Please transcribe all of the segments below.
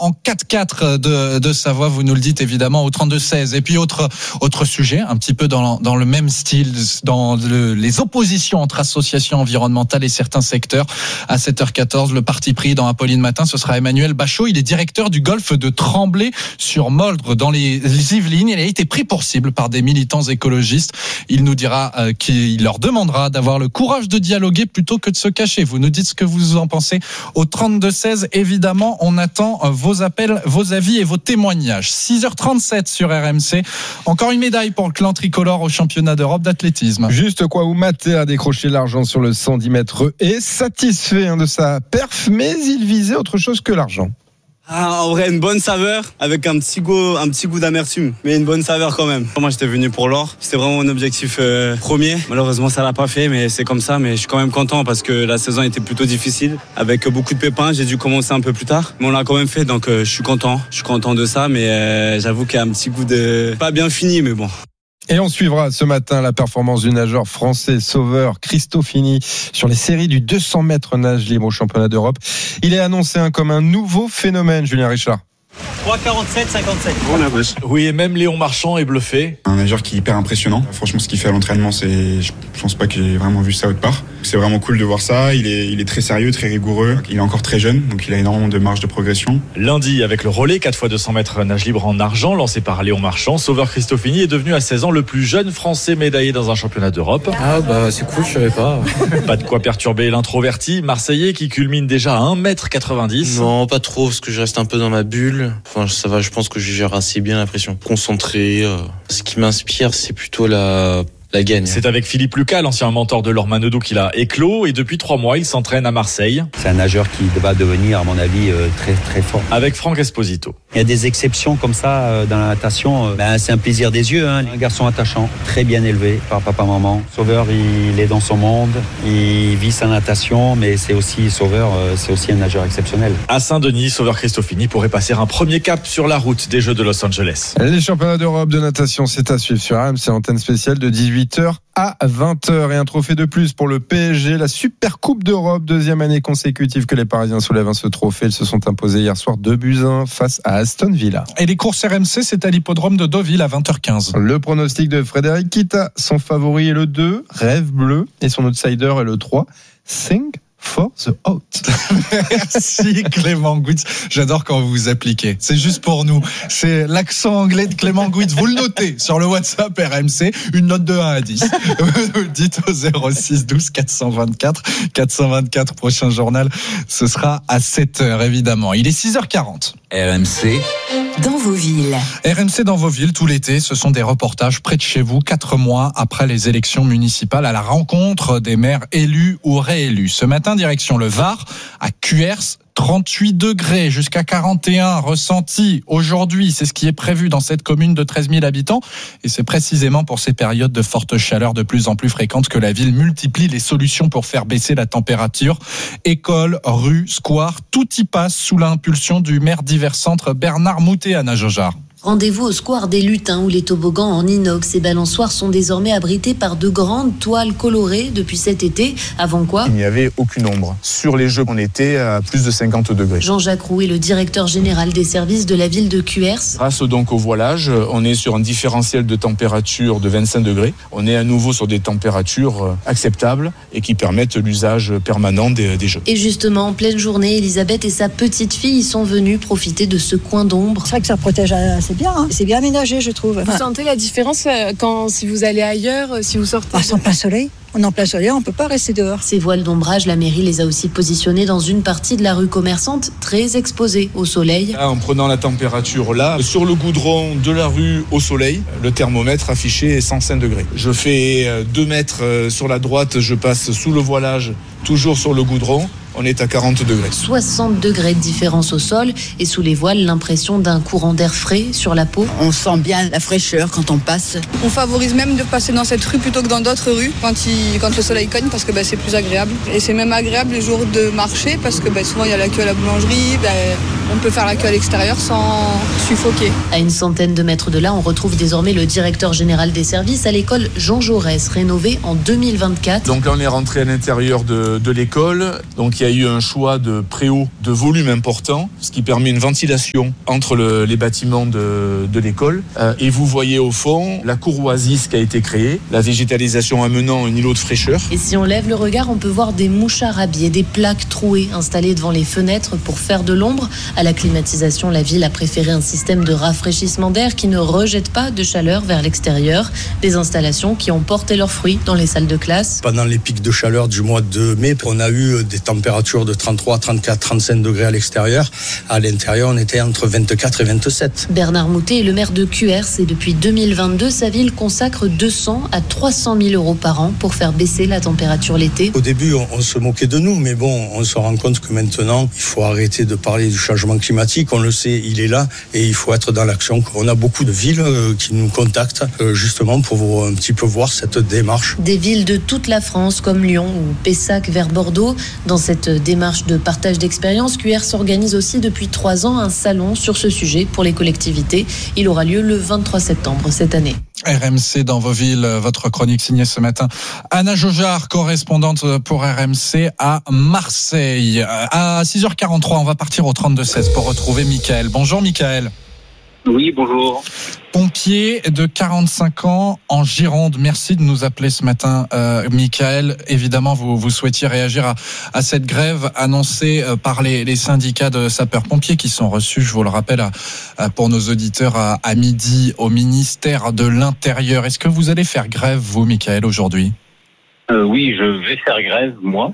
en 4x4 de Savoie. Vous nous le dites évidemment au 32-16. Et puis autre sujet, un petit peu dans le même style, dans les oppositions entre associations environnementales et certains secteurs. À 7h14, le parti pris dans Apolline Matin, ce sera Emmanuel Bachot. Il est directeur du golfe de Tremblay-sur-Moldre dans les Yvelines. Il a été pris pour cible par des militants écologistes. Il nous dira qu'il leur demandera d'avoir le courage de dialoguer plutôt que de se cacher. Vous nous dites ce que vous en pensez au 32-16. Évidemment, on attend vos appels, vos avis et vos témoignages. 6h37 sur RMC. Encore une médaille pour le clan tricolore au championnat d'Europe d'athlétisme. Juste quoi, où Mathé a décroché l'argent sur le 110 mètres et satisfait de sa perf, mais il visait autre chose que l'argent. En vrai, une bonne saveur avec un petit goût d'amertume, mais une bonne saveur quand même. Moi, j'étais venu pour l'or. C'était vraiment mon objectif premier. Malheureusement, ça l'a pas fait, mais c'est comme ça. Mais je suis quand même content parce que la saison était plutôt difficile. Avec beaucoup de pépins, j'ai dû commencer un peu plus tard. Mais on l'a quand même fait, donc je suis content. Je suis content de ça, mais j'avoue qu'il y a un petit goût de pas bien fini, mais bon. Et on suivra ce matin la performance du nageur français Sauveur Cristofini sur les séries du 200 mètres nage libre au championnat d'Europe. Il est annoncé comme un nouveau phénomène, Julien Richard. 3,47, 57. Oui, et même Léon Marchand est bluffé. Un nageur qui est hyper impressionnant. Franchement, ce qu'il fait à l'entraînement, je pense pas que j'ai vraiment vu ça autre part. C'est vraiment cool de voir ça. Il est très sérieux, très rigoureux. Il est encore très jeune, donc il a énormément de marge de progression. Lundi, avec le relais 4x200 mètres nage libre en argent, lancé par Léon Marchand, Sauveur Cristofini est devenu à 16 ans le plus jeune français médaillé dans un championnat d'Europe. Ah bah c'est cool, je savais pas. Pas de quoi perturber l'introverti marseillais qui culmine déjà à 1m90. Non, pas trop, parce que je reste un peu dans ma bulle. Enfin, ça va, je pense que je gère assez bien la pression. Concentré. Ce qui m'inspire, c'est plutôt la gagne. C'est avec Philippe Lucas, l'ancien mentor de Laure Manodou, qu'il a éclos et depuis 3 mois, il s'entraîne à Marseille. C'est un nageur qui va devenir, à mon avis, très très fort. Avec Franck Esposito. Il y a des exceptions comme ça dans la natation. C'est un plaisir des yeux. Un garçon attachant, très bien élevé par papa-maman. Sauveur, il est dans son monde, il vit sa natation, mais c'est aussi Sauveur, c'est aussi un nageur exceptionnel. À Saint-Denis, Sauveur Cristofini pourrait passer un premier cap sur la route des Jeux de Los Angeles. Les championnats d'Europe de natation, c'est à suivre sur RMC, antenne spéciale de 18h à 20h. Et un trophée de plus pour le PSG, la Super Coupe d'Europe, 2e année consécutive que les Parisiens soulèvent ce trophée. Ils se sont imposés hier soir 2-1 face à Aston Villa. Et les courses RMC, c'est à l'hippodrome de Deauville à 20h15. Le pronostic de Frédéric Kita, son favori est le 2, Rêve Bleu, et son outsider est le 3, Sing for the Out. Merci Clément Gouitz. J'adore quand vous vous appliquez. C'est juste pour nous. C'est l'accent anglais de Clément Gouitz. Vous le notez sur le WhatsApp RMC. Une note de 1 à 10. Vous dites au 06 12 424 424. Prochain journal, ce sera à 7h évidemment. Il est 6h40. RMC. Dans vos villes. RMC dans vos villes tout l'été, ce sont des reportages près de chez vous, 4 mois après les élections municipales, à la rencontre des maires élus ou réélus. Ce matin, direction le Var, à Cuers, 38 degrés jusqu'à 41 ressentis aujourd'hui. C'est ce qui est prévu dans cette commune de 13 000 habitants. Et c'est précisément pour ces périodes de forte chaleur de plus en plus fréquentes que la ville multiplie les solutions pour faire baisser la température. Écoles, rues, squares, tout y passe sous l'impulsion du maire d'Hiver Centre Bernard Moutet à Najojar. Rendez-vous au square des Lutins où les toboggans en inox et balançoires sont désormais abrités par de grandes toiles colorées depuis cet été. Avant quoi, il n'y avait aucune ombre. Sur les jeux, on était à plus de 50 degrés. Jean-Jacques Roux est le directeur général des services de la ville de Cuers. Grâce donc au voilage, on est sur un différentiel de température de 25 degrés. On est à nouveau sur des températures acceptables et qui permettent l'usage permanent des jeux. Et justement, en pleine journée, Elisabeth et sa petite fille y sont venues profiter de ce coin d'ombre. C'est vrai que ça protège assez bien, hein. C'est bien aménagé, je trouve. Vous sentez la différence si vous allez ailleurs, si vous sortez? En plein soleil. On est en plein soleil, on ne peut pas rester dehors. Ces voiles d'ombrage, la mairie les a aussi positionnés dans une partie de la rue commerçante très exposée au soleil. Là, en prenant la température là, sur le goudron de la rue au soleil, le thermomètre affiché est 105 degrés. Je fais 2 mètres sur la droite, je passe sous le voilage, toujours sur le goudron. On est à 40 degrés. 60 degrés de différence au sol et sous les voiles, l'impression d'un courant d'air frais sur la peau. On sent bien la fraîcheur quand on passe. On favorise même de passer dans cette rue plutôt que dans d'autres rues quand le soleil cogne parce que c'est plus agréable. Et c'est même agréable les jours de marché parce que souvent il y a la queue à la boulangerie, On peut faire la queue à l'extérieur sans suffoquer. À une centaine de mètres de là, on retrouve désormais le directeur général des services à l'école Jean Jaurès, rénovée en 2024. Donc là, on est rentré à l'intérieur de l'école. Donc il y a eu un choix de préau de volume important, ce qui permet une ventilation entre les bâtiments de l'école. Et vous voyez au fond la cour oasis qui a été créée, la végétalisation amenant un îlot de fraîcheur. Et si on lève le regard, on peut voir des mouchards habillés, des plaques trouées installées devant les fenêtres pour faire de l'ombre. À la climatisation, la ville a préféré un système de rafraîchissement d'air qui ne rejette pas de chaleur vers l'extérieur. Des installations qui ont porté leurs fruits dans les salles de classe. Pendant les pics de chaleur du mois de mai, on a eu des températures de 33, 34, 35 degrés à l'extérieur. À l'intérieur, on était entre 24 et 27. Bernard Moutet est le maire de Cuers et depuis 2022, sa ville consacre 200 à 300 000 euros par an pour faire baisser la température l'été. Au début, on se moquait de nous, mais bon, on se rend compte que maintenant, il faut arrêter de parler du changement climatique. On le sait, il est là et il faut être dans l'action. On a beaucoup de villes qui nous contactent justement pour un petit peu voir cette démarche. Des villes de toute la France comme Lyon ou Pessac vers Bordeaux. Dans cette démarche de partage d'expérience, Cuers organise aussi depuis 3 ans un salon sur ce sujet pour les collectivités. Il aura lieu le 23 septembre cette année. RMC dans vos villes, votre chronique signée ce matin. Anna Jaugeard, correspondante pour RMC à Marseille. À 6h43, on va partir au 32-16 pour retrouver Michael. Bonjour Michael. Oui, bonjour. Pompier de 45 ans en Gironde. Merci de nous appeler ce matin, Michael. Évidemment, vous souhaitiez réagir à cette grève annoncée par les syndicats de sapeurs-pompiers qui sont reçus, je vous le rappelle, pour nos auditeurs à midi au ministère de l'Intérieur. Est-ce que vous allez faire grève, vous, Michael, aujourd'hui ? Oui, je vais faire grève, moi.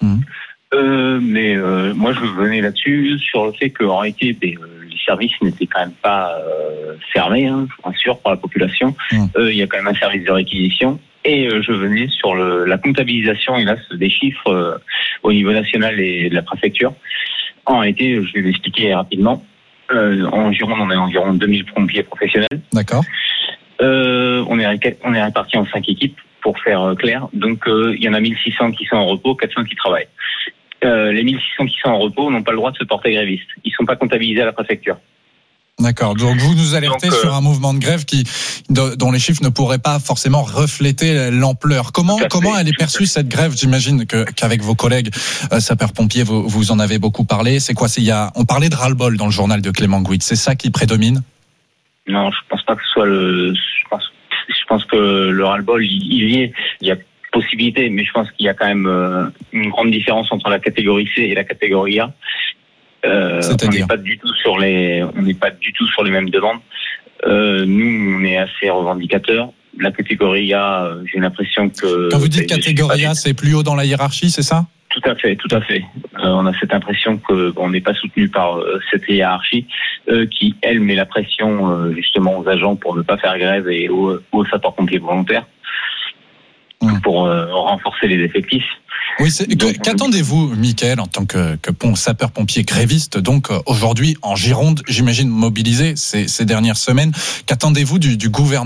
Mais moi, je venais là-dessus sur le fait qu'en réalité, les services n'étaient quand même pas fermés, je vous rassure, pour la population. Il y a quand même un service de réquisition. Et je venais sur la comptabilisation, hélas, des chiffres au niveau national et de la préfecture. En réalité, je vais l'expliquer rapidement. En Gironde, on a environ 2000 pompiers professionnels. D'accord. On est répartis en 5 équipes, pour faire clair. Donc, il y en a 1600 qui sont en repos, 400 qui travaillent. Les 1600 qui sont en repos n'ont pas le droit de se porter grévistes. Ils ne sont pas comptabilisés à la préfecture. D'accord. Donc vous nous alertez sur un mouvement de grève dont les chiffres ne pourraient pas forcément refléter l'ampleur. Comment elle est perçue cette grève ? J'imagine qu'avec vos collègues sapeurs-pompiers, vous en avez beaucoup parlé. C'est quoi ? On parlait de ras-le-bol dans le journal de Clément Gouit. C'est ça qui prédomine ? Non, je pense pas que ce soit je pense que le ras-le-bol, il y a possibilité, mais je pense qu'il y a quand même une grande différence entre la catégorie C et la catégorie A. On n'est pas du tout sur les mêmes demandes. Nous, on est assez revendicateurs. La catégorie A, j'ai l'impression que... Quand vous dites catégorie A, c'est plus haut dans la hiérarchie, c'est ça ? Tout à fait. On a cette impression qu'on n'est pas soutenu par cette hiérarchie qui, elle, met la pression justement aux agents pour ne pas faire grève et aux sapeurs-pompiers volontaires pour renforcer les effectifs. Oui, qu'attendez-vous, Michael, en tant que sapeur-pompier gréviste, donc aujourd'hui en Gironde, j'imagine mobilisé ces dernières semaines, qu'attendez-vous du gouvernement ?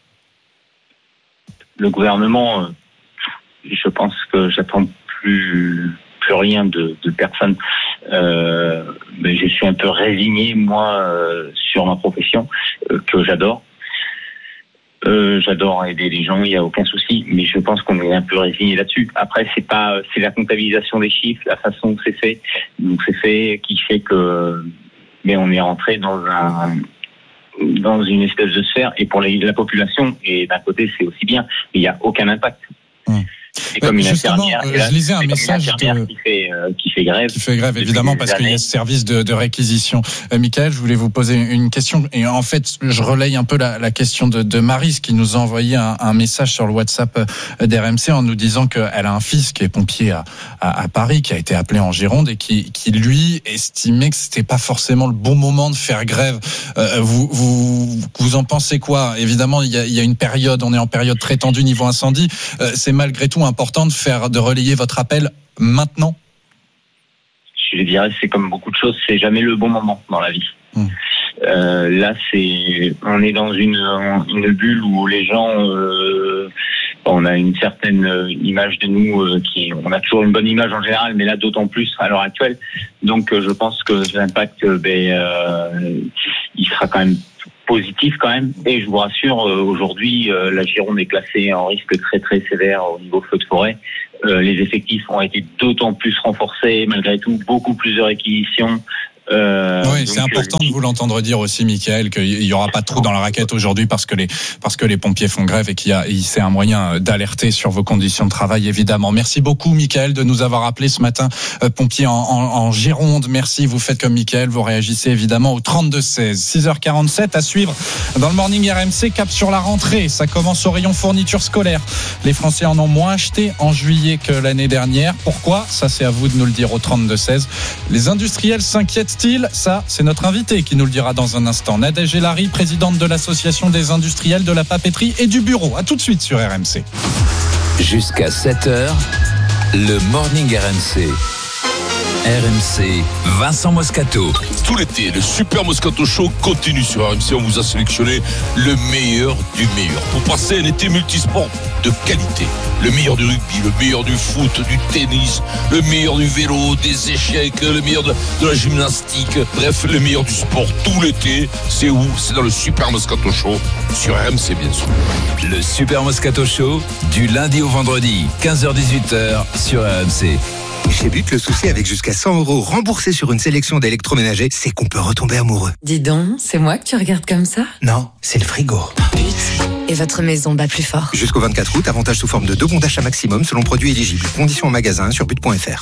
Le gouvernement, je pense que j'attends plus rien de personne. Mais je suis un peu résigné, moi, sur ma profession, que j'adore. J'adore aider les gens, il n'y a aucun souci, mais je pense qu'on est un peu résigné là-dessus. Après, c'est la comptabilisation des chiffres, la façon que c'est fait. Donc c'est fait qui fait que, mais on est rentré dans une espèce de sphère, et pour la population, et d'un côté c'est aussi bien, mais il n'y a aucun impact. C'est comme une infirmière. Je lisais un message qui fait grève. Qui fait grève, évidemment, parce qu'il y a ce service de réquisition. Michael, je voulais vous poser une question. Et en fait, je relaye un peu la question de Maryse, qui nous a envoyé un message sur le WhatsApp d'RMC en nous disant qu'elle a un fils qui est pompier à Paris, qui a été appelé en Gironde et qui lui, estimait que c'était pas forcément le bon moment de faire grève. Vous en pensez quoi ? Évidemment, il y a une période, on est en période très tendue niveau incendie. C'est malgré tout important de relayer votre appel maintenant ? Je dirais, c'est comme beaucoup de choses, c'est jamais le bon moment dans la vie. Là, on est dans une bulle où les gens on a une certaine image de nous on a toujours une bonne image en général, mais là d'autant plus à l'heure actuelle. Donc je pense que l'impact, il sera quand même positif quand même. Et je vous rassure, aujourd'hui, la Gironde est classée en risque très très sévère au niveau feu de forêt. Les effectifs ont été d'autant plus renforcés, malgré tout, beaucoup plus de réquisitions. Oui, c'est important de vous l'entendre dire aussi, Mickaël, qu'il n'y aura pas de trou dans la raquette aujourd'hui parce que les pompiers font grève et c'est un moyen d'alerter sur vos conditions de travail, évidemment. Merci beaucoup, Mickaël, de nous avoir appelé ce matin, pompier en Gironde. Merci, vous faites comme Mickaël, vous réagissez évidemment au 32-16. 6h47 à suivre dans le Morning RMC, cap sur la rentrée. Ça commence au rayon fourniture scolaire. Les Français en ont moins acheté en juillet que l'année dernière. Pourquoi ? Ça, c'est à vous de nous le dire au 32-16. Les industriels s'inquiètent. Ça, c'est notre invité qui nous le dira dans un instant. Nadège Elhary, présidente de l'association des industriels de la papeterie et du bureau. À tout de suite sur RMC. Jusqu'à 7h, le Morning RMC. RMC, Vincent Moscato. Tout l'été, le Super Moscato Show continue sur RMC. On vous a sélectionné le meilleur du meilleur pour passer un été multisport de qualité. Le meilleur du rugby, le meilleur du foot, du tennis, le meilleur du vélo, des échecs, le meilleur de la gymnastique. Bref, le meilleur du sport tout l'été. C'est où ? C'est dans le Super Moscato Show sur RMC, bien sûr. Le Super Moscato Show, du lundi au vendredi, 15h-18h sur RMC. Chez But, le souci avec jusqu'à 100 € remboursés sur une sélection d'électroménagers, c'est qu'on peut retomber amoureux. Dis donc, c'est moi que tu regardes comme ça ? Non, c'est le frigo. But. Et votre maison bat plus fort. Jusqu'au 24 août, avantage sous forme de 2 bons d'achat maximum selon produit éligible. Conditions en magasin sur but.fr.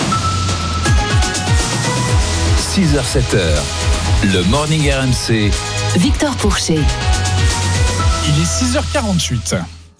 6h-7h, le Morning RMC. Victor Pourchet. Il est 6h48.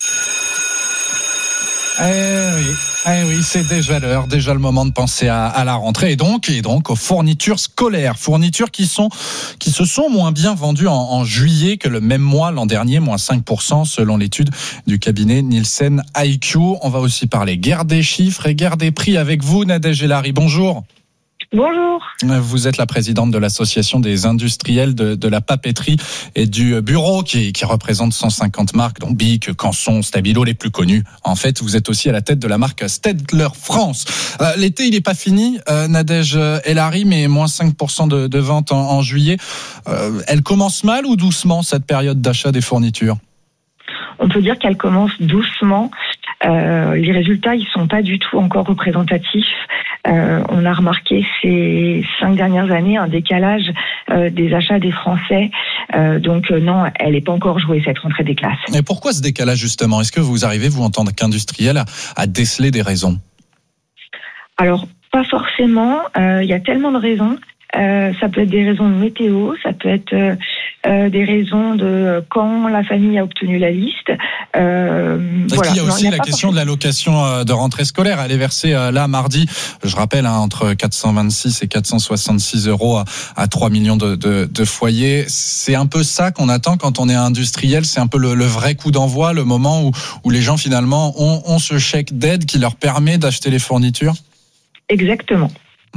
Oui, c'est déjà l'heure, déjà le moment de penser à la rentrée et donc aux fournitures scolaires, fournitures qui se sont moins bien vendues en juillet que le même mois l'an dernier, moins 5% selon l'étude du cabinet Nielsen IQ. On va aussi parler guerre des chiffres et guerre des prix avec vous, Nadège Elhary. Bonjour. Bonjour. Vous êtes la présidente de l'association des industriels de la papeterie et du bureau qui représente 150 marques, dont Bic, Canson, Stabilo, les plus connus. En fait, vous êtes aussi à la tête de la marque Staedtler France. L'été, il n'est pas fini, Nadège Elhary, mais moins 5% de ventes en juillet. Elle commence mal ou doucement, cette période d'achat des fournitures ? On peut dire qu'elle commence doucement. Les résultats, ils sont pas du tout encore représentatifs. On a remarqué ces 5 dernières années un décalage des achats des Français. Donc non, elle n'est pas encore jouée cette rentrée des classes. Et pourquoi ce décalage justement ? Est-ce que vous arrivez, vous, en tant qu'industriel, à déceler des raisons ? Alors, pas forcément. Il y a tellement de raisons. Ça peut être des raisons de météo, ça peut être des raisons de quand la famille a obtenu la liste. Voilà. Il y a aussi la question de l'allocation de rentrée scolaire. Elle est versée là mardi, je rappelle, entre 426 et 466 € à 3 millions de foyers. C'est un peu ça qu'on attend quand on est industriel. C'est un peu le vrai coup d'envoi, le moment où les gens finalement ont ce chèque d'aide qui leur permet d'acheter les fournitures. Exactement.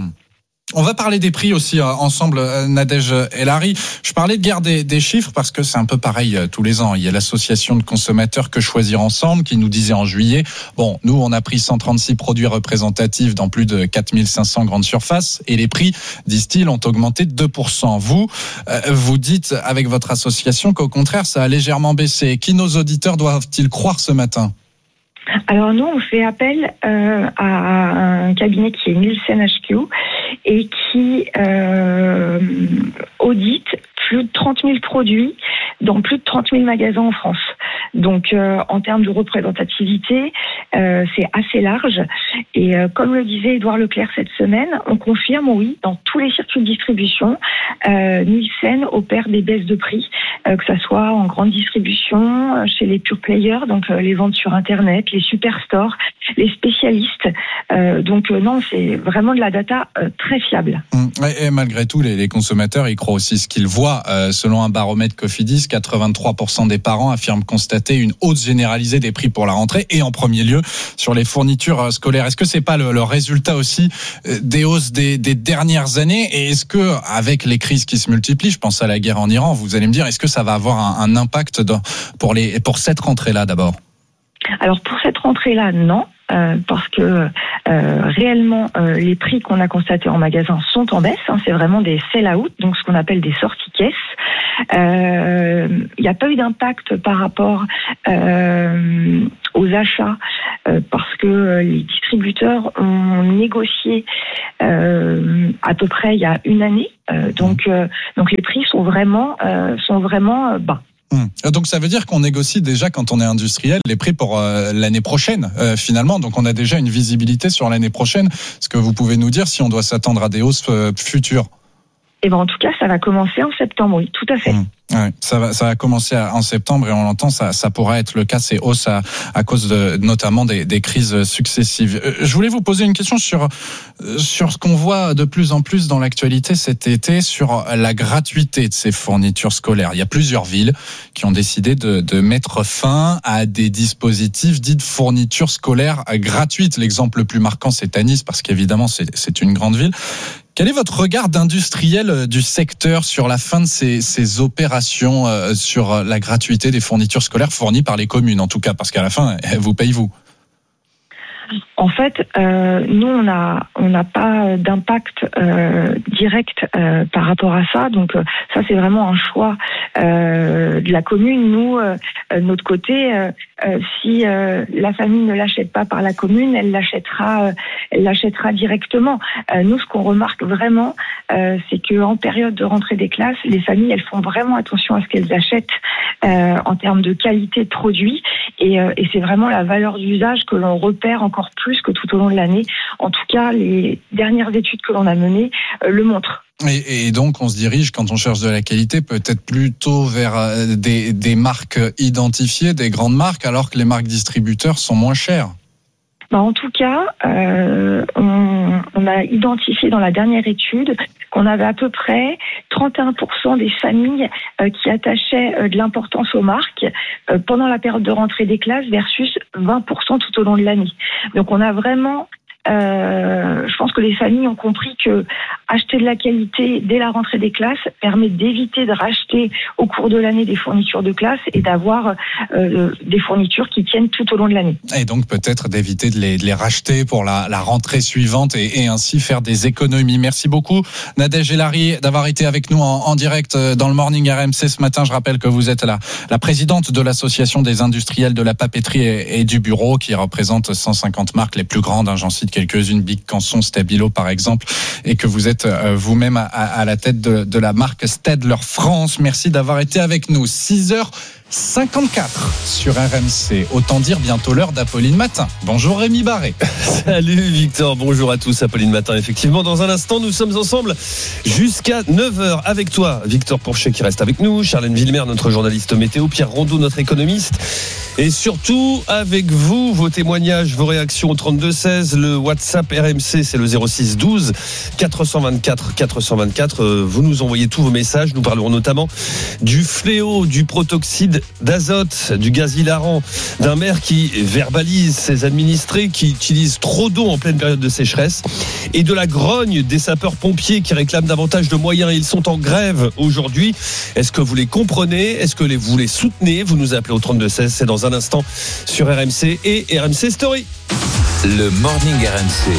On va parler des prix aussi ensemble, Nadège Elhary. Je parlais de guerre des chiffres parce que c'est un peu pareil tous les ans. Il y a l'association de consommateurs Que Choisir Ensemble qui nous disait en juillet, bon, nous on a pris 136 produits représentatifs dans plus de 4500 grandes surfaces et les prix, disent-ils, ont augmenté de 2%. Vous dites avec votre association qu'au contraire ça a légèrement baissé. Qui nos auditeurs doivent-ils croire ce matin ? Alors nous, on fait appel à un cabinet qui est Nielsen HQ et qui audite plus de 30 000 produits dans plus de 30 000 magasins en France. Donc en termes de représentativité, c'est assez large. Et comme le disait Édouard Leclerc cette semaine, on confirme, oui, dans tous les circuits de distribution, Nielsen opère des baisses de prix, que ça soit en grande distribution, chez les pure players, donc les ventes sur Internet, les superstores, les spécialistes. Donc non, c'est vraiment de la data très fiable. Et malgré tout, les consommateurs, ils croient aussi ce qu'ils voient. Selon un baromètre Cofidis, 83% des parents affirment constater une hausse généralisée des prix pour la rentrée et en premier lieu sur les fournitures scolaires. Est-ce que c'est pas le résultat aussi des hausses des dernières années? Et est-ce que, avec les crises qui se multiplient, je pense à la guerre en Iran, vous allez me dire, est-ce que ça va avoir un impact pour cette rentrée-là d'abord? Alors pour cette rentrée-là, non. Parce que réellement les prix qu'on a constatés en magasin sont en baisse, c'est vraiment des sell-out, donc ce qu'on appelle des sorties caisses. Il n'y a pas eu d'impact par rapport aux achats parce que les distributeurs ont négocié à peu près il y a une année, donc les prix sont vraiment bas. Donc ça veut dire qu'on négocie déjà quand on est industriel les prix pour l'année prochaine finalement, donc on a déjà une visibilité sur l'année prochaine. Est-ce que vous pouvez nous dire si on doit s'attendre à des hausses futures? Et en tout cas ça va commencer en septembre, oui, tout à fait. Ouais, ça va commencer en septembre et on l'entend, ça pourra être le cas, ces hausses à cause notamment des crises successives. Je voulais vous poser une question sur ce qu'on voit de plus en plus dans l'actualité cet été sur la gratuité de ces fournitures scolaires. Il y a plusieurs villes qui ont décidé de mettre fin à des dispositifs dits de fournitures scolaires gratuites. L'exemple le plus marquant, c'est à Nice, parce qu'évidemment, c'est une grande ville. Quel est votre regard d'industriel du secteur sur la fin de ces opérations sur la gratuité des fournitures scolaires fournies par les communes, en tout cas, parce qu'à la fin, vous payez vous? En fait, nous, on n'a pas d'impact direct par rapport à ça. Donc, ça, c'est vraiment un choix de la commune. Nous, de notre côté, si la famille ne l'achète pas par la commune, elle l'achètera directement. Nous, ce qu'on remarque vraiment, c'est qu'en période de rentrée des classes, les familles, elles font vraiment attention à ce qu'elles achètent en termes de qualité de produit. Et c'est vraiment la valeur d'usage que l'on repère encore plus que tout au long de l'année. En tout cas, les dernières études que l'on a menées le montrent. Et donc, on se dirige, quand on cherche de la qualité, peut-être plutôt vers des marques identifiées, des grandes marques, alors que les marques distributeurs sont moins chères. En tout cas, on a identifié dans la dernière étude qu'on avait à peu près 31% des familles qui attachaient de l'importance aux marques pendant la période de rentrée des classes versus 20% tout au long de l'année. Donc on a vraiment... je pense que les familles ont compris que acheter de la qualité dès la rentrée des classes permet d'éviter de racheter au cours de l'année des fournitures de classe et d'avoir des fournitures qui tiennent tout au long de l'année. Et donc peut-être d'éviter de les racheter pour la rentrée suivante et ainsi faire des économies. Merci beaucoup Nadège Elhary d'avoir été avec nous en direct dans le Morning RMC ce matin. Je rappelle que vous êtes la présidente de l'association des industriels de la papeterie et du bureau qui représente 150 marques les plus grandes, j'en cite quelques-unes, Bic, Canson, Stabilo par exemple, et que vous êtes vous-même à la tête de la marque Staedtler France. Merci d'avoir été avec nous. 6h54 sur RMC. Autant dire bientôt l'heure d'Apolline Matin. Bonjour Rémi Barré. Salut Victor, bonjour à tous. Apolline Matin, effectivement. Dans un instant, nous sommes ensemble jusqu'à 9h avec toi, Victor Pourchet qui reste avec nous, Charlène Villemer, notre journaliste météo, Pierre Rondeau, notre économiste. Et surtout, avec vous, vos témoignages, vos réactions au 32-16, le WhatsApp RMC, c'est le 06 12 424 424. Vous nous envoyez tous vos messages. Nous parlerons notamment du fléau du protoxyde d'azote, du gaz hilarant, d'un maire qui verbalise ses administrés, qui utilisent trop d'eau en pleine période de sécheresse, et de la grogne des sapeurs-pompiers qui réclament davantage de moyens. Ils sont en grève aujourd'hui. Est-ce que vous les comprenez? Est-ce que vous les soutenez? Vous nous appelez au 32-16. C'est dans un instant sur RMC et RMC Story. Le Morning RMC.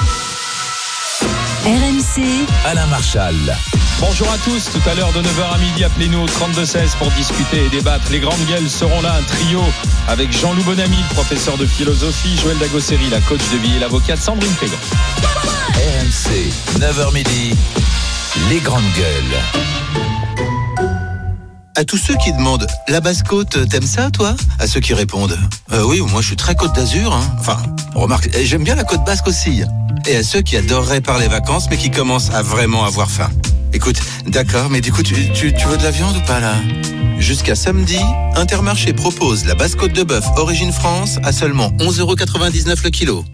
RMC. Alain Marchal. Bonjour à tous, tout à l'heure de 9h à midi, appelez-nous au 32-16 pour discuter et débattre. Les grandes gueules seront là, un trio avec Jean-Loup Bonamy, le professeur de philosophie, Joël Dagosseri, la coach de vie et l'avocate Sandrine Pégon. RMC, 9h midi, les grandes gueules. À tous ceux qui demandent « La Basse-Côte, t'aimes ça, toi ?» À ceux qui répondent « Oui, moi je suis très Côte d'Azur. Hein. » Enfin, remarque, j'aime bien la Côte Basque aussi. Et à ceux qui adoreraient parler vacances, mais qui commencent à vraiment avoir faim. Écoute, d'accord, mais du coup, tu veux de la viande ou pas, là ? Jusqu'à samedi, Intermarché propose la Basse-Côte de bœuf Origine France à seulement 11,99€ le kilo.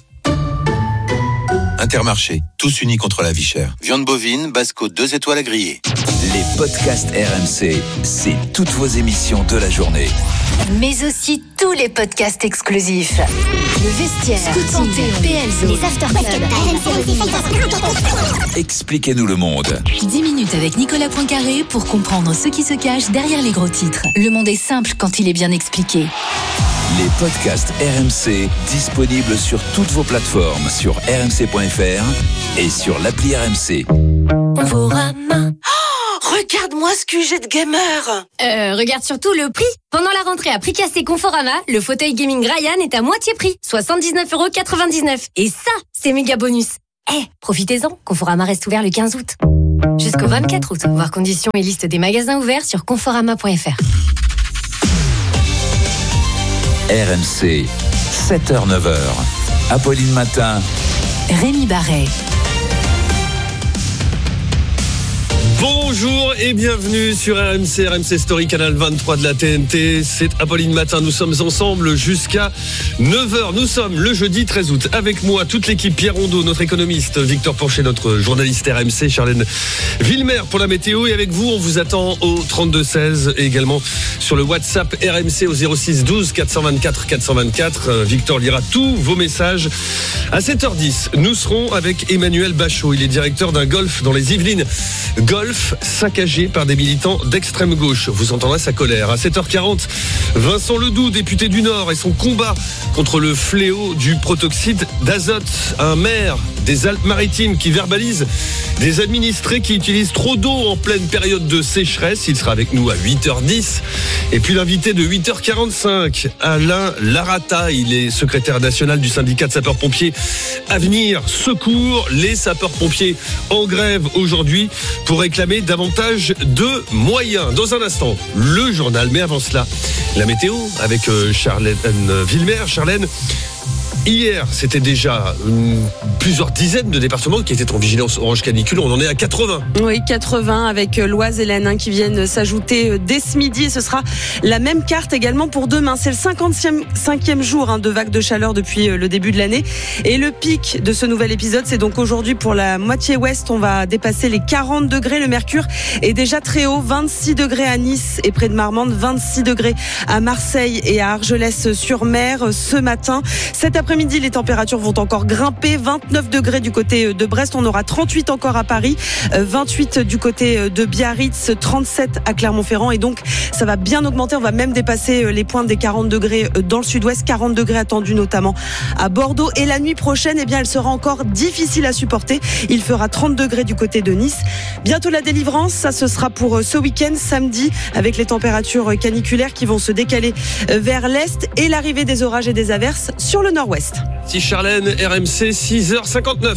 Intermarché, tous unis contre la vie chère. Viande bovine, Basse-Côte 2 étoiles à griller. Les podcasts RMC, c'est toutes vos émissions de la journée. Mais aussi tous les podcasts exclusifs. Le Vestiaire, Santé, PL Zone, les Afterclubs. Expliquez-nous le monde. 10 minutes avec Nicolas Poincaré pour comprendre ce qui se cache derrière les gros titres. Le monde est simple quand il est bien expliqué. Les podcasts RMC disponibles sur toutes vos plateformes, sur rmc.fr et sur l'appli RMC. Conforama. Oh, regarde-moi ce QG de gamer. Regarde surtout le prix. Pendant la rentrée à prix cassé Conforama, le fauteuil gaming Ryan est à moitié prix, 79,99 €. Et ça, c'est méga bonus. Profitez-en, Conforama reste ouvert le 15 août. Jusqu'au 24 août. Voir conditions et liste des magasins ouverts sur conforama.fr. RMC, 7h-9h. Apolline Matin. Rémi Barret. Bonjour et bienvenue sur RMC Story, canal 23 de la TNT. C'est Apolline Matin, nous sommes ensemble jusqu'à 9h. Nous sommes le jeudi 13 août. Avec moi, toute l'équipe, Pierre Rondeau, notre économiste, Victor Porcher, notre journaliste RMC, Charlène Villemer pour la météo. Et avec vous, on vous attend au 32-16 et également sur le WhatsApp RMC au 06 12 424 424. Victor lira tous vos messages. À 7h10, nous serons avec Emmanuel Bachot. Il est directeur d'un golf dans les Yvelines. Golf saccagé par des militants d'extrême gauche. Vous entendrez sa colère. À 7h40, Vincent Ledoux, député du Nord, et son combat contre le fléau du protoxyde d'azote. Un maire des Alpes-Maritimes qui verbalise des administrés qui utilisent trop d'eau en pleine période de sécheresse. Il sera avec nous à 8h10. Et puis l'invité de 8h45, Alain Larata. Il est secrétaire national du syndicat de sapeurs-pompiers Avenir Secours. Les sapeurs-pompiers en grève aujourd'hui pour réclamer davantage de moyens. Dans un instant, le journal. Mais avant cela, la météo avec Charlène Villemer. Charlène, hier, c'était déjà plusieurs dizaines de départements qui étaient en vigilance orange canicule. On en est à 80. Oui, 80 avec l'Oise et l'Aisne qui viennent s'ajouter dès ce midi. Et ce sera la même carte également pour demain. C'est le 55e jour de vague de chaleur depuis le début de l'année. Et le pic de ce nouvel épisode, c'est donc aujourd'hui pour la moitié ouest. On va dépasser les 40 degrés. Le mercure est déjà très haut. 26 degrés à Nice et près de Marmande. 26 degrés à Marseille et à Argelès-sur-Mer ce matin. Cet après-midi, les températures vont encore grimper. 29 degrés du côté de Brest. On aura 38 encore à Paris. 28 du côté de Biarritz. 37 à Clermont-Ferrand. Et donc, ça va bien augmenter. On va même dépasser les pointes des 40 degrés dans le sud-ouest. 40 degrés attendus notamment à Bordeaux. Et la nuit prochaine, elle sera encore difficile à supporter. Il fera 30 degrés du côté de Nice. Bientôt la délivrance. Ça, ce sera pour ce week-end, samedi, avec les températures caniculaires qui vont se décaler vers l'est et l'arrivée des orages et des averses sur le nord-ouest. Si Charlène, RMC, 6h59.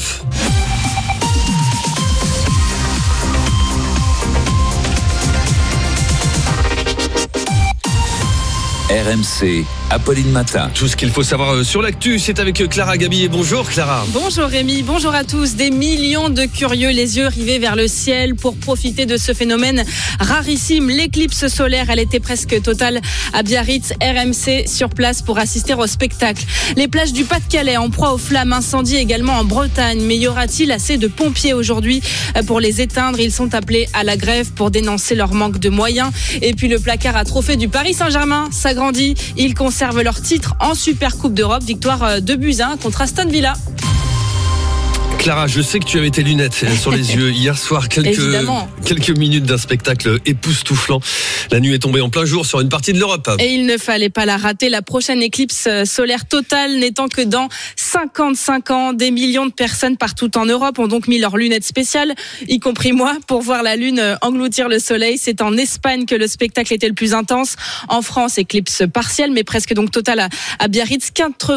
RMC, Apolline Matin. Tout ce qu'il faut savoir sur l'actu, c'est avec Clara Gabillet. Bonjour Clara. Bonjour Rémi, bonjour à tous. Des millions de curieux, les yeux rivés vers le ciel pour profiter de ce phénomène rarissime. L'éclipse solaire, elle était presque totale à Biarritz. RMC sur place pour assister au spectacle. Les plages du Pas-de-Calais en proie aux flammes, incendie également en Bretagne. Mais y aura-t-il assez de pompiers aujourd'hui pour les éteindre? Ils sont appelés à la grève pour dénoncer leur manque de moyens. Et puis le placard à trophée du Paris Saint-Germain s'agrandit. Ils conservent leur titre en Super Coupe d'Europe. Victoire 2-1 contre Aston Villa. Clara, je sais que tu avais tes lunettes sur les yeux hier soir, quelques minutes d'un spectacle époustouflant. La nuit est tombée en plein jour sur une partie de l'Europe. Et il ne fallait pas la rater. La prochaine éclipse solaire totale n'étant que dans 55 ans. Des millions de personnes partout en Europe ont donc mis leurs lunettes spéciales, y compris moi, pour voir la lune engloutir le soleil. C'est en Espagne que le spectacle était le plus intense. En France, éclipse partielle, mais presque donc totale à Biarritz.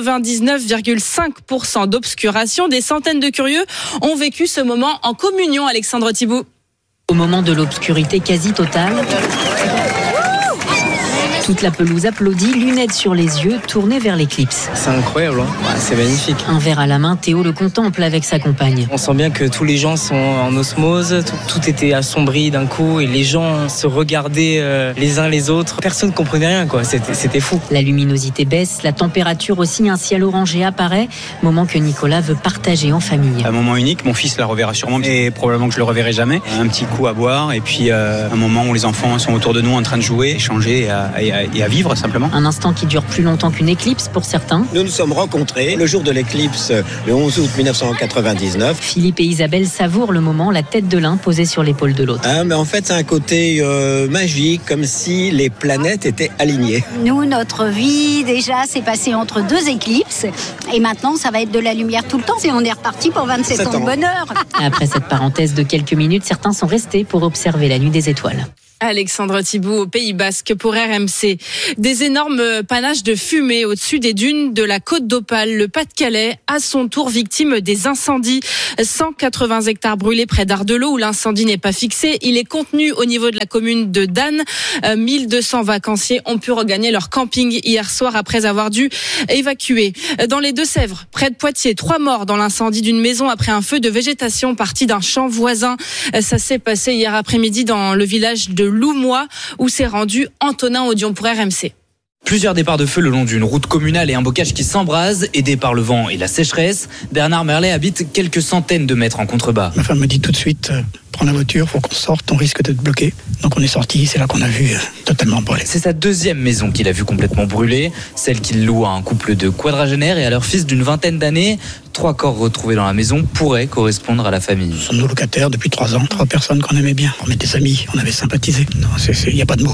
99,5% d'obscuration. Des centaines de curieux ont vécu ce moment en communion. Alexandre Thibault. Au moment de l'obscurité quasi totale, toute la pelouse applaudit, lunettes sur les yeux, tournée vers l'éclipse. C'est incroyable, c'est magnifique. Un verre à la main, Théo le contemple avec sa compagne. On sent bien que tous les gens sont en osmose, tout était assombri d'un coup et les gens se regardaient les uns les autres. Personne ne comprenait rien, c'était fou. La luminosité baisse, la température aussi, un ciel orangé apparaît, moment que Nicolas veut partager en famille. Un moment unique, mon fils la reverra sûrement et probablement que je le reverrai jamais. Un petit coup à boire et puis un moment où les enfants sont autour de nous en train de jouer, échanger et et à vivre simplement. Un instant qui dure plus longtemps qu'une éclipse pour certains. Nous nous sommes rencontrés le jour de l'éclipse, le 11 août 1999. Philippe et Isabelle savourent le moment, la tête de l'un posée sur l'épaule de l'autre. Mais en fait, c'est un côté magique, comme si les planètes étaient alignées. Nous, notre vie, déjà, s'est passée entre 2 éclipses. Et maintenant, ça va être de la lumière tout le temps. Et on est reparti pour 27 ans de bonheur. Après cette parenthèse de quelques minutes, certains sont restés pour observer la nuit des étoiles. Alexandre Thibault au Pays Basque pour RMC. Des énormes panaches de fumée au-dessus des dunes de la Côte d'Opale. Le Pas-de-Calais, à son tour victime des incendies. 180 hectares brûlés près d'Ardelot où l'incendie n'est pas fixé. Il est contenu au niveau de la commune de Dan. 1200 vacanciers ont pu regagner leur camping hier soir après avoir dû évacuer. Dans les Deux-Sèvres, près de Poitiers, 3 morts dans l'incendie d'une maison après un feu de végétation parti d'un champ voisin. Ça s'est passé hier après-midi dans le village de Loumois où s'est rendu Antonin Audion pour RMC. Plusieurs départs de feu le long d'une route communale et un bocage qui s'embrase, aidés par le vent et la sécheresse. Bernard Merlet habite quelques centaines de mètres en contrebas. Ma femme me dit tout de suite, prends la voiture, faut qu'on sorte, on risque d'être bloqué. Donc on est sorti, c'est là qu'on a vu totalement brûlé. C'est sa deuxième maison qu'il a vue complètement brûlée, celle qu'il loue à un couple de quadragénaires et à leur fils d'une vingtaine d'années. 3 corps retrouvés dans la maison pourraient correspondre à la famille. Nous sommes nos locataires depuis 3 ans, 3 personnes qu'on aimait bien. On est des amis, on avait sympathisé. Non, il n'y a pas de mots.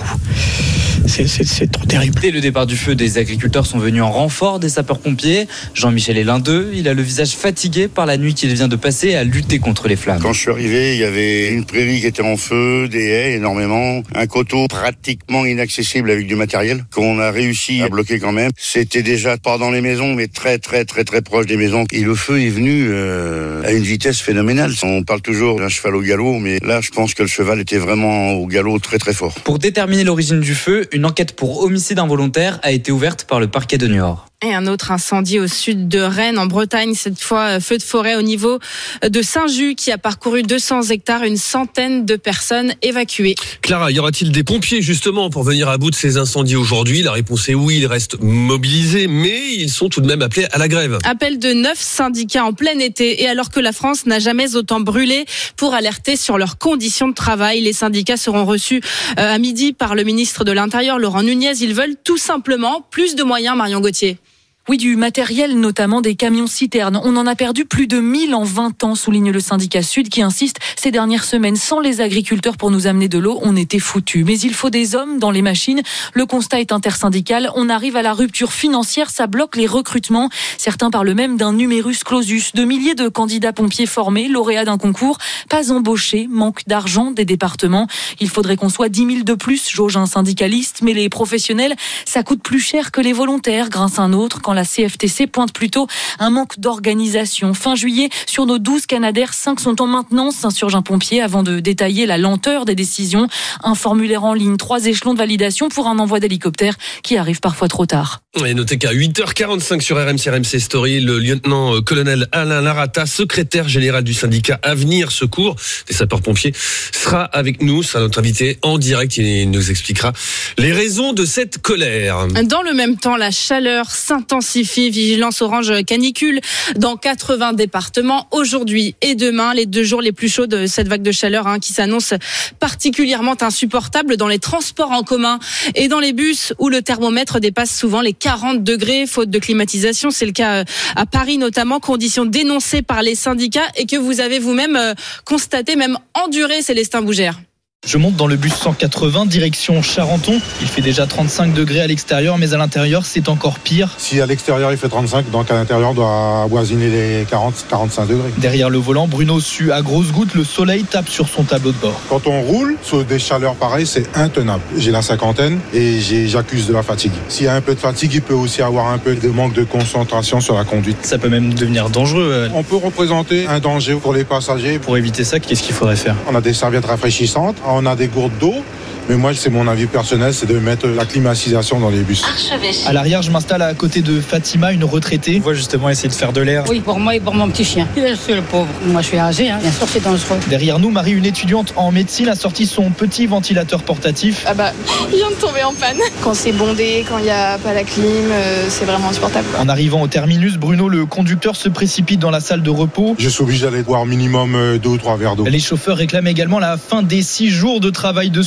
C'est trop terrible. Dès le départ du feu, des agriculteurs sont venus en renfort des sapeurs-pompiers. Jean-Michel est l'un d'eux. Il a le visage fatigué par la nuit qu'il vient de passer à lutter contre les flammes. Quand je suis arrivé, il y avait une prairie qui était en feu, des haies énormément, un coteau pratiquement inaccessible avec du matériel qu'on a réussi à bloquer quand même. C'était déjà pas dans les maisons, mais très proche des maisons. Et le feu est venu à une vitesse phénoménale. On parle toujours d'un cheval au galop, mais là, je pense que le cheval était vraiment au galop très fort. Pour déterminer l'origine du feu, une enquête pour homicide involontaire a été ouverte par le parquet de Niort. Et un autre incendie au sud de Rennes, en Bretagne, cette fois feu de forêt au niveau de Saint-Just qui a parcouru 200 hectares, une centaine de personnes évacuées. Clara, y aura-t-il des pompiers justement pour venir à bout de ces incendies aujourd'hui? La réponse est oui, ils restent mobilisés, mais ils sont tout de même appelés à la grève. Appel de 9 syndicats en plein été et alors que la France n'a jamais autant brûlé pour alerter sur leurs conditions de travail. Les syndicats seront reçus à midi par le ministre de l'Intérieur, Laurent Nunez. Ils veulent tout simplement plus de moyens, Marion Gauthier. Oui, du matériel, notamment des camions-citernes. On en a perdu plus de 1000 en 20 ans, souligne le syndicat Sud, qui insiste ces dernières semaines. Sans les agriculteurs pour nous amener de l'eau, on était foutus. Mais il faut des hommes dans les machines. Le constat est intersyndical. On arrive à la rupture financière, ça bloque les recrutements. Certains parlent même d'un numerus clausus. De milliers de candidats pompiers formés, lauréats d'un concours, pas embauchés, manque d'argent des départements. Il faudrait qu'on soit 10 000 de plus, jauge un syndicaliste. Mais les professionnels, ça coûte plus cher que les volontaires, grince un autre. Quand la CFTC pointe plutôt un manque d'organisation. Fin juillet, sur nos 12 Canadair, 5 sont en maintenance, s'insurge un pompier avant de détailler la lenteur des décisions. Un formulaire en ligne, 3 échelons de validation pour un envoi d'hélicoptère qui arrive parfois trop tard. Et notez qu'à 8h45 sur RMC Story, le lieutenant-colonel Alain Larata, secrétaire général du syndicat Avenir Secours des sapeurs-pompiers, sera avec nous, sera notre invité en direct. Il nous expliquera les raisons de cette colère. Dans le même temps, la chaleur s'intensifie. Vigilance orange canicule dans 80 départements aujourd'hui et demain, les 2 jours les plus chauds de cette vague de chaleur qui s'annonce particulièrement insupportable dans les transports en commun et dans les bus où le thermomètre dépasse souvent les 40 degrés faute de climatisation. C'est le cas à Paris notamment, conditions dénoncées par les syndicats et que vous avez vous-même constaté, même enduré, Célestin Bougère. Je monte dans le bus 180, direction Charenton. Il fait déjà 35 degrés à l'extérieur, mais à l'intérieur, c'est encore pire. Si à l'extérieur, il fait 35, donc à l'intérieur, on doit avoisiner les 40-45 degrés. Derrière le volant, Bruno sue à grosses gouttes. Le soleil tape sur son tableau de bord. Quand on roule sur des chaleurs pareilles, c'est intenable. J'ai la cinquantaine et j'accuse de la fatigue. S'il y a un peu de fatigue, il peut aussi avoir un peu de manque de concentration sur la conduite. Ça peut même devenir dangereux. On peut représenter un danger pour les passagers. Pour éviter ça, qu'est-ce qu'il faudrait faire? On a des serviettes rafraîchissantes. On a des gourdes d'eau, mais moi, c'est mon avis personnel, c'est de mettre la climatisation dans les bus. À l'arrière, je m'installe à côté de Fatima, une retraitée. On va justement essayer de faire de l'air. Oui, pour moi et pour mon petit chien. Il est le pauvre. Moi, je suis âgé, bien sûr, c'est dangereux. Derrière nous, Marie, une étudiante en médecine, a sorti son petit ventilateur portatif. Il vient de tomber en panne. Quand c'est bondé, quand il n'y a pas la clim, c'est vraiment insupportable. En arrivant au terminus, Bruno, le conducteur, se précipite dans la salle de repos. Je suis obligé d'aller boire minimum 2 ou 3 verres d'eau. Les chauffeurs réclament également la fin des 6 jours de travail de suite pendant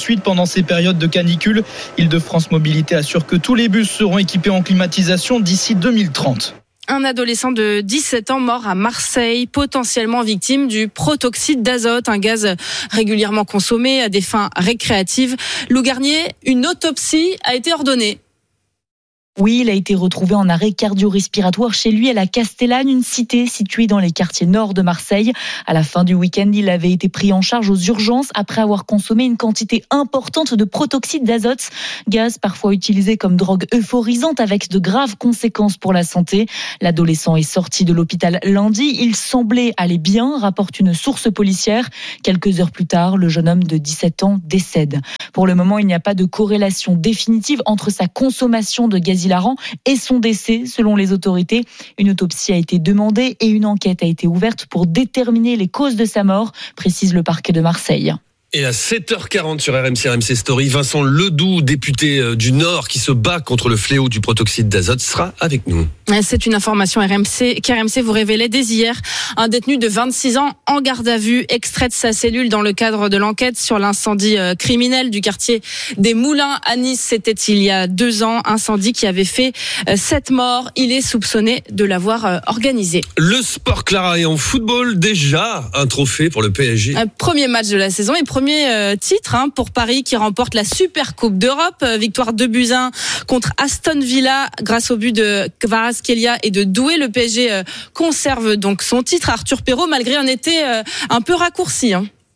ces périodes de canicule. Île-de-France Mobilité assure que tous les bus seront équipés en climatisation d'ici 2030. Un adolescent de 17 ans mort à Marseille, potentiellement victime du protoxyde d'azote, un gaz régulièrement consommé à des fins récréatives. Lou Garnier, une autopsie a été ordonnée. Oui, il a été retrouvé en arrêt cardio-respiratoire chez lui à la Castellane, une cité située dans les quartiers nord de Marseille. À la fin du week-end, il avait été pris en charge aux urgences après avoir consommé une quantité importante de protoxyde d'azote, gaz parfois utilisé comme drogue euphorisante avec de graves conséquences pour la santé. L'adolescent est sorti de l'hôpital lundi. Il semblait aller bien, rapporte une source policière. Quelques heures plus tard, le jeune homme de 17 ans décède. Pour le moment, il n'y a pas de corrélation définitive entre sa consommation de gaz hilarant et son décès, selon les autorités. Une autopsie a été demandée et une enquête a été ouverte pour déterminer les causes de sa mort, précise le parquet de Marseille. Et à 7h40 sur RMC Story, Vincent Ledoux, député du Nord qui se bat contre le fléau du protoxyde d'azote, sera avec nous. C'est une information qu'RMC vous révélait dès hier. Un détenu de 26 ans en garde à vue, extrait de sa cellule dans le cadre de l'enquête sur l'incendie criminel du quartier des Moulins à Nice. C'était il y a 2 ans, incendie qui avait fait 7 morts. Il est soupçonné de l'avoir organisé. Le sport, Clara, et en football, déjà un trophée pour le PSG. Premier match de la saison et premier titre pour Paris qui remporte la Super Coupe d'Europe. Victoire 2-1 contre Aston Villa grâce au but de Kvaratskhelia et de Doué. Le PSG conserve donc son titre. Arthur Perrault, malgré un été un peu raccourci.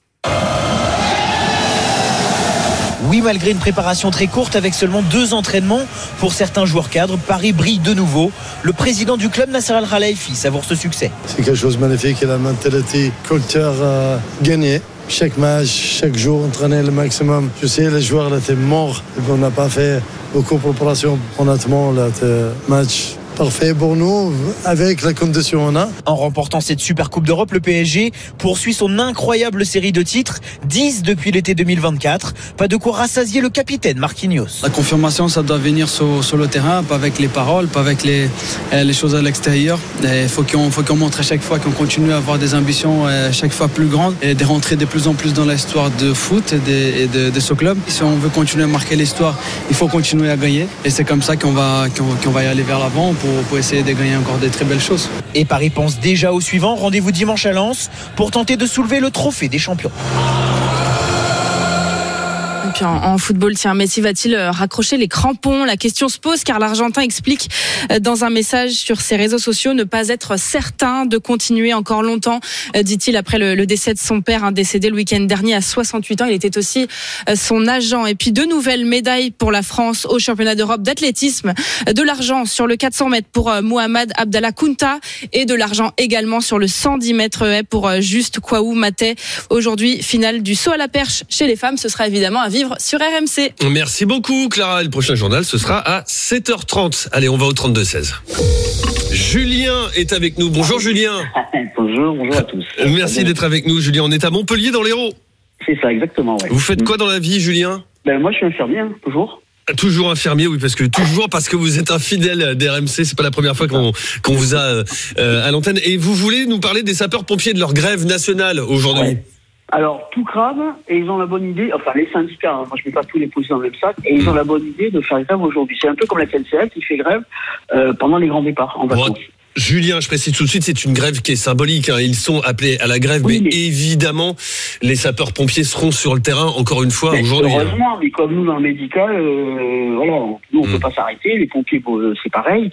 Oui, malgré une préparation très courte avec seulement 2 entraînements pour certains joueurs cadres, Paris brille de nouveau. Le président du club, Nasser Al-Khelaifi, savoure ce succès. C'est quelque chose de magnifique et la mentalité culture gagner. Chaque match, chaque jour, entraîner le maximum. Je sais, les joueurs étaient morts et on n'a pas fait beaucoup de préparation. Honnêtement, le match parfait pour nous, avec la condition qu'on a. En remportant cette Super Coupe d'Europe, le PSG poursuit son incroyable série de titres, 10 depuis l'été 2024. Pas de quoi rassasier le capitaine Marquinhos. La confirmation, ça doit venir sur le terrain, pas avec les paroles, pas avec les choses à l'extérieur. Il faut qu'on montre à chaque fois qu'on continue à avoir des ambitions chaque fois plus grandes et de rentrer de plus en plus dans l'histoire de foot et de ce club. Si on veut continuer à marquer l'histoire, il faut continuer à gagner. Et c'est comme ça qu'on va y aller vers l'avant pour essayer de gagner encore des très belles choses. Et Paris pense déjà au suivant. Rendez-vous dimanche à Lens pour tenter de soulever le trophée des champions. Et puis en football, Messi va-t-il raccrocher les crampons ? La question se pose car l'Argentin explique dans un message sur ses réseaux sociaux ne pas être certain de continuer encore longtemps, dit-il après le décès de son père, décédé le week-end dernier à 68 ans. Il était aussi son agent. Et puis 2 nouvelles médailles pour la France au championnat d'Europe d'athlétisme. De l'argent sur le 400 mètres pour Mohamed Abdallah Kounta et de l'argent également sur le 110 mètres haies pour Juste Kwaou Maté. Aujourd'hui, finale du saut à la perche chez les femmes. Ce sera évidemment à vivre sur RMC. Merci beaucoup Clara. Le prochain journal, ce sera à 7h30. Allez, on va au 32-16. Julien est avec nous. Bonjour Julien. Bonjour à tous. Merci d'être avec nous Julien. On est à Montpellier dans l'Hérault. C'est ça, exactement. Ouais. Vous faites quoi dans la vie Julien ? Moi je suis infirmier, toujours. Toujours infirmier, oui, parce que vous êtes un fidèle d'RMC, c'est pas la première fois qu'on vous a à l'antenne. Et vous voulez nous parler des sapeurs-pompiers, de leur grève nationale aujourd'hui ? Ouais. Alors, tout crame, et ils ont la bonne idée, enfin les syndicats, moi je mets pas tous les policiers dans le même sac, et ils ont la bonne idée de faire grève aujourd'hui. C'est un peu comme la SNCF qui fait grève pendant les grands départs en vacances. Julien, je précise tout de suite, c'est une grève qui est symbolique. Ils sont appelés à la grève, mais évidemment, les sapeurs-pompiers seront sur le terrain, encore une fois, aujourd'hui. Heureusement, mais comme nous, dans le médical, nous, on peut pas s'arrêter. Les pompiers, c'est pareil.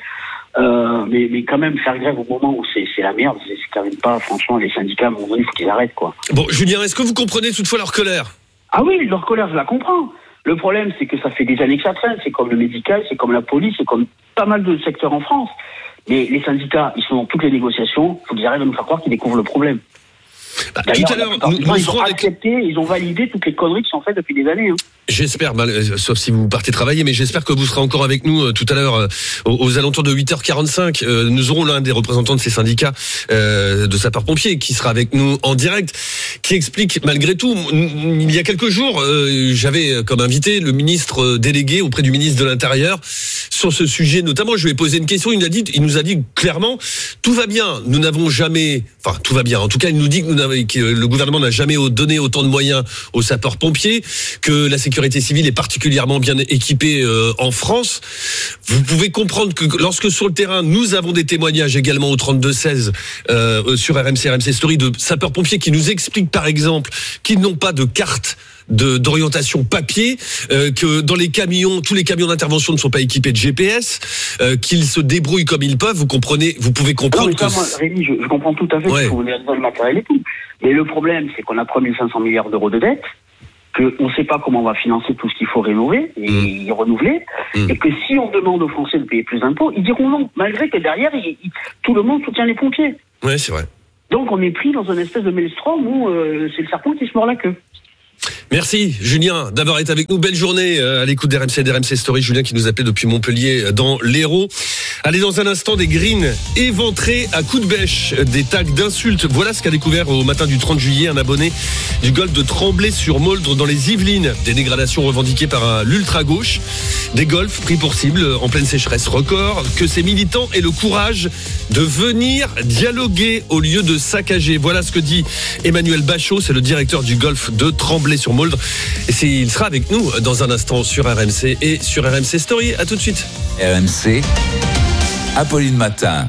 Mais quand même, faire grève au moment où c'est la merde, c'est quand même pas, franchement, les syndicats, à un moment donné, il faut qu'ils arrêtent, quoi. Bon, Julien, est-ce que vous comprenez toutefois leur colère ? Ah oui, leur colère, je la comprends. Le problème, c'est que ça fait des années que ça traîne. C'est comme le médical, c'est comme la police, c'est comme pas mal de secteurs en France. Mais les syndicats, ils sont dans toutes les négociations. Il faut qu'ils arrêtent de nous faire croire qu'ils découvrent le problème. Tout à l'heure, ils ont accepté, ils ont validé toutes les conneries qui sont faites depuis des années. J'espère, sauf si vous partez travailler, mais j'espère que vous serez encore avec nous tout à l'heure aux alentours de 8h45. Nous aurons l'un des représentants de ces syndicats de sapeurs-pompiers qui sera avec nous en direct, qui explique malgré tout. Il y a quelques jours, j'avais comme invité le ministre délégué auprès du ministre de l'Intérieur sur ce sujet, notamment, je lui ai posé une question. Il nous a dit clairement, tout va bien. Nous n'avons jamais, enfin, tout va bien. En tout cas, il nous dit que le gouvernement n'a jamais donné autant de moyens aux sapeurs-pompiers, que la sécurité civile est particulièrement bien équipée en France. Vous pouvez comprendre que lorsque sur le terrain, nous avons des témoignages également au 32-16 sur RMC Story de sapeurs-pompiers qui nous expliquent, par exemple, qu'ils n'ont pas de carte d'orientation papier, que dans les camions, tous les camions d'intervention ne sont pas équipés de GPS, qu'ils se débrouillent comme ils peuvent. Vous pouvez comprendre que... Moi, Rémi, je comprends tout à fait qu'il faut le matériel et tout. Mais le problème, c'est qu'on a 3500 milliards d'euros de dettes, qu'on ne sait pas comment on va financer tout ce qu'il faut rénover et renouveler, et que si on demande aux Français de payer plus d'impôts, ils diront non, malgré que derrière, tout le monde soutient les pompiers. Oui, c'est vrai. Donc on est pris dans une espèce de maelstrom où c'est le serpent qui se mord la queue. Merci Julien d'avoir été avec nous. Belle journée à l'écoute d'RMC Story. Julien qui nous appelait depuis Montpellier dans l'Hérault. Allez, dans un instant, des greens éventrés à coups de bêche, des tags d'insultes. Voilà ce qu'a découvert au matin du 30 juillet un abonné du golf de Tremblay-sur-Moldre dans les Yvelines. Des dégradations revendiquées par l'ultra-gauche. Des golfs pris pour cible en pleine sécheresse record. Que ces militants aient le courage de venir dialoguer au lieu de saccager. Voilà ce que dit Emmanuel Bachot, c'est le directeur du golf de Tremblay-sur-Moldre. Et il sera avec nous dans un instant sur RMC et sur RMC Story. À tout de suite. RMC, Apolline Matin,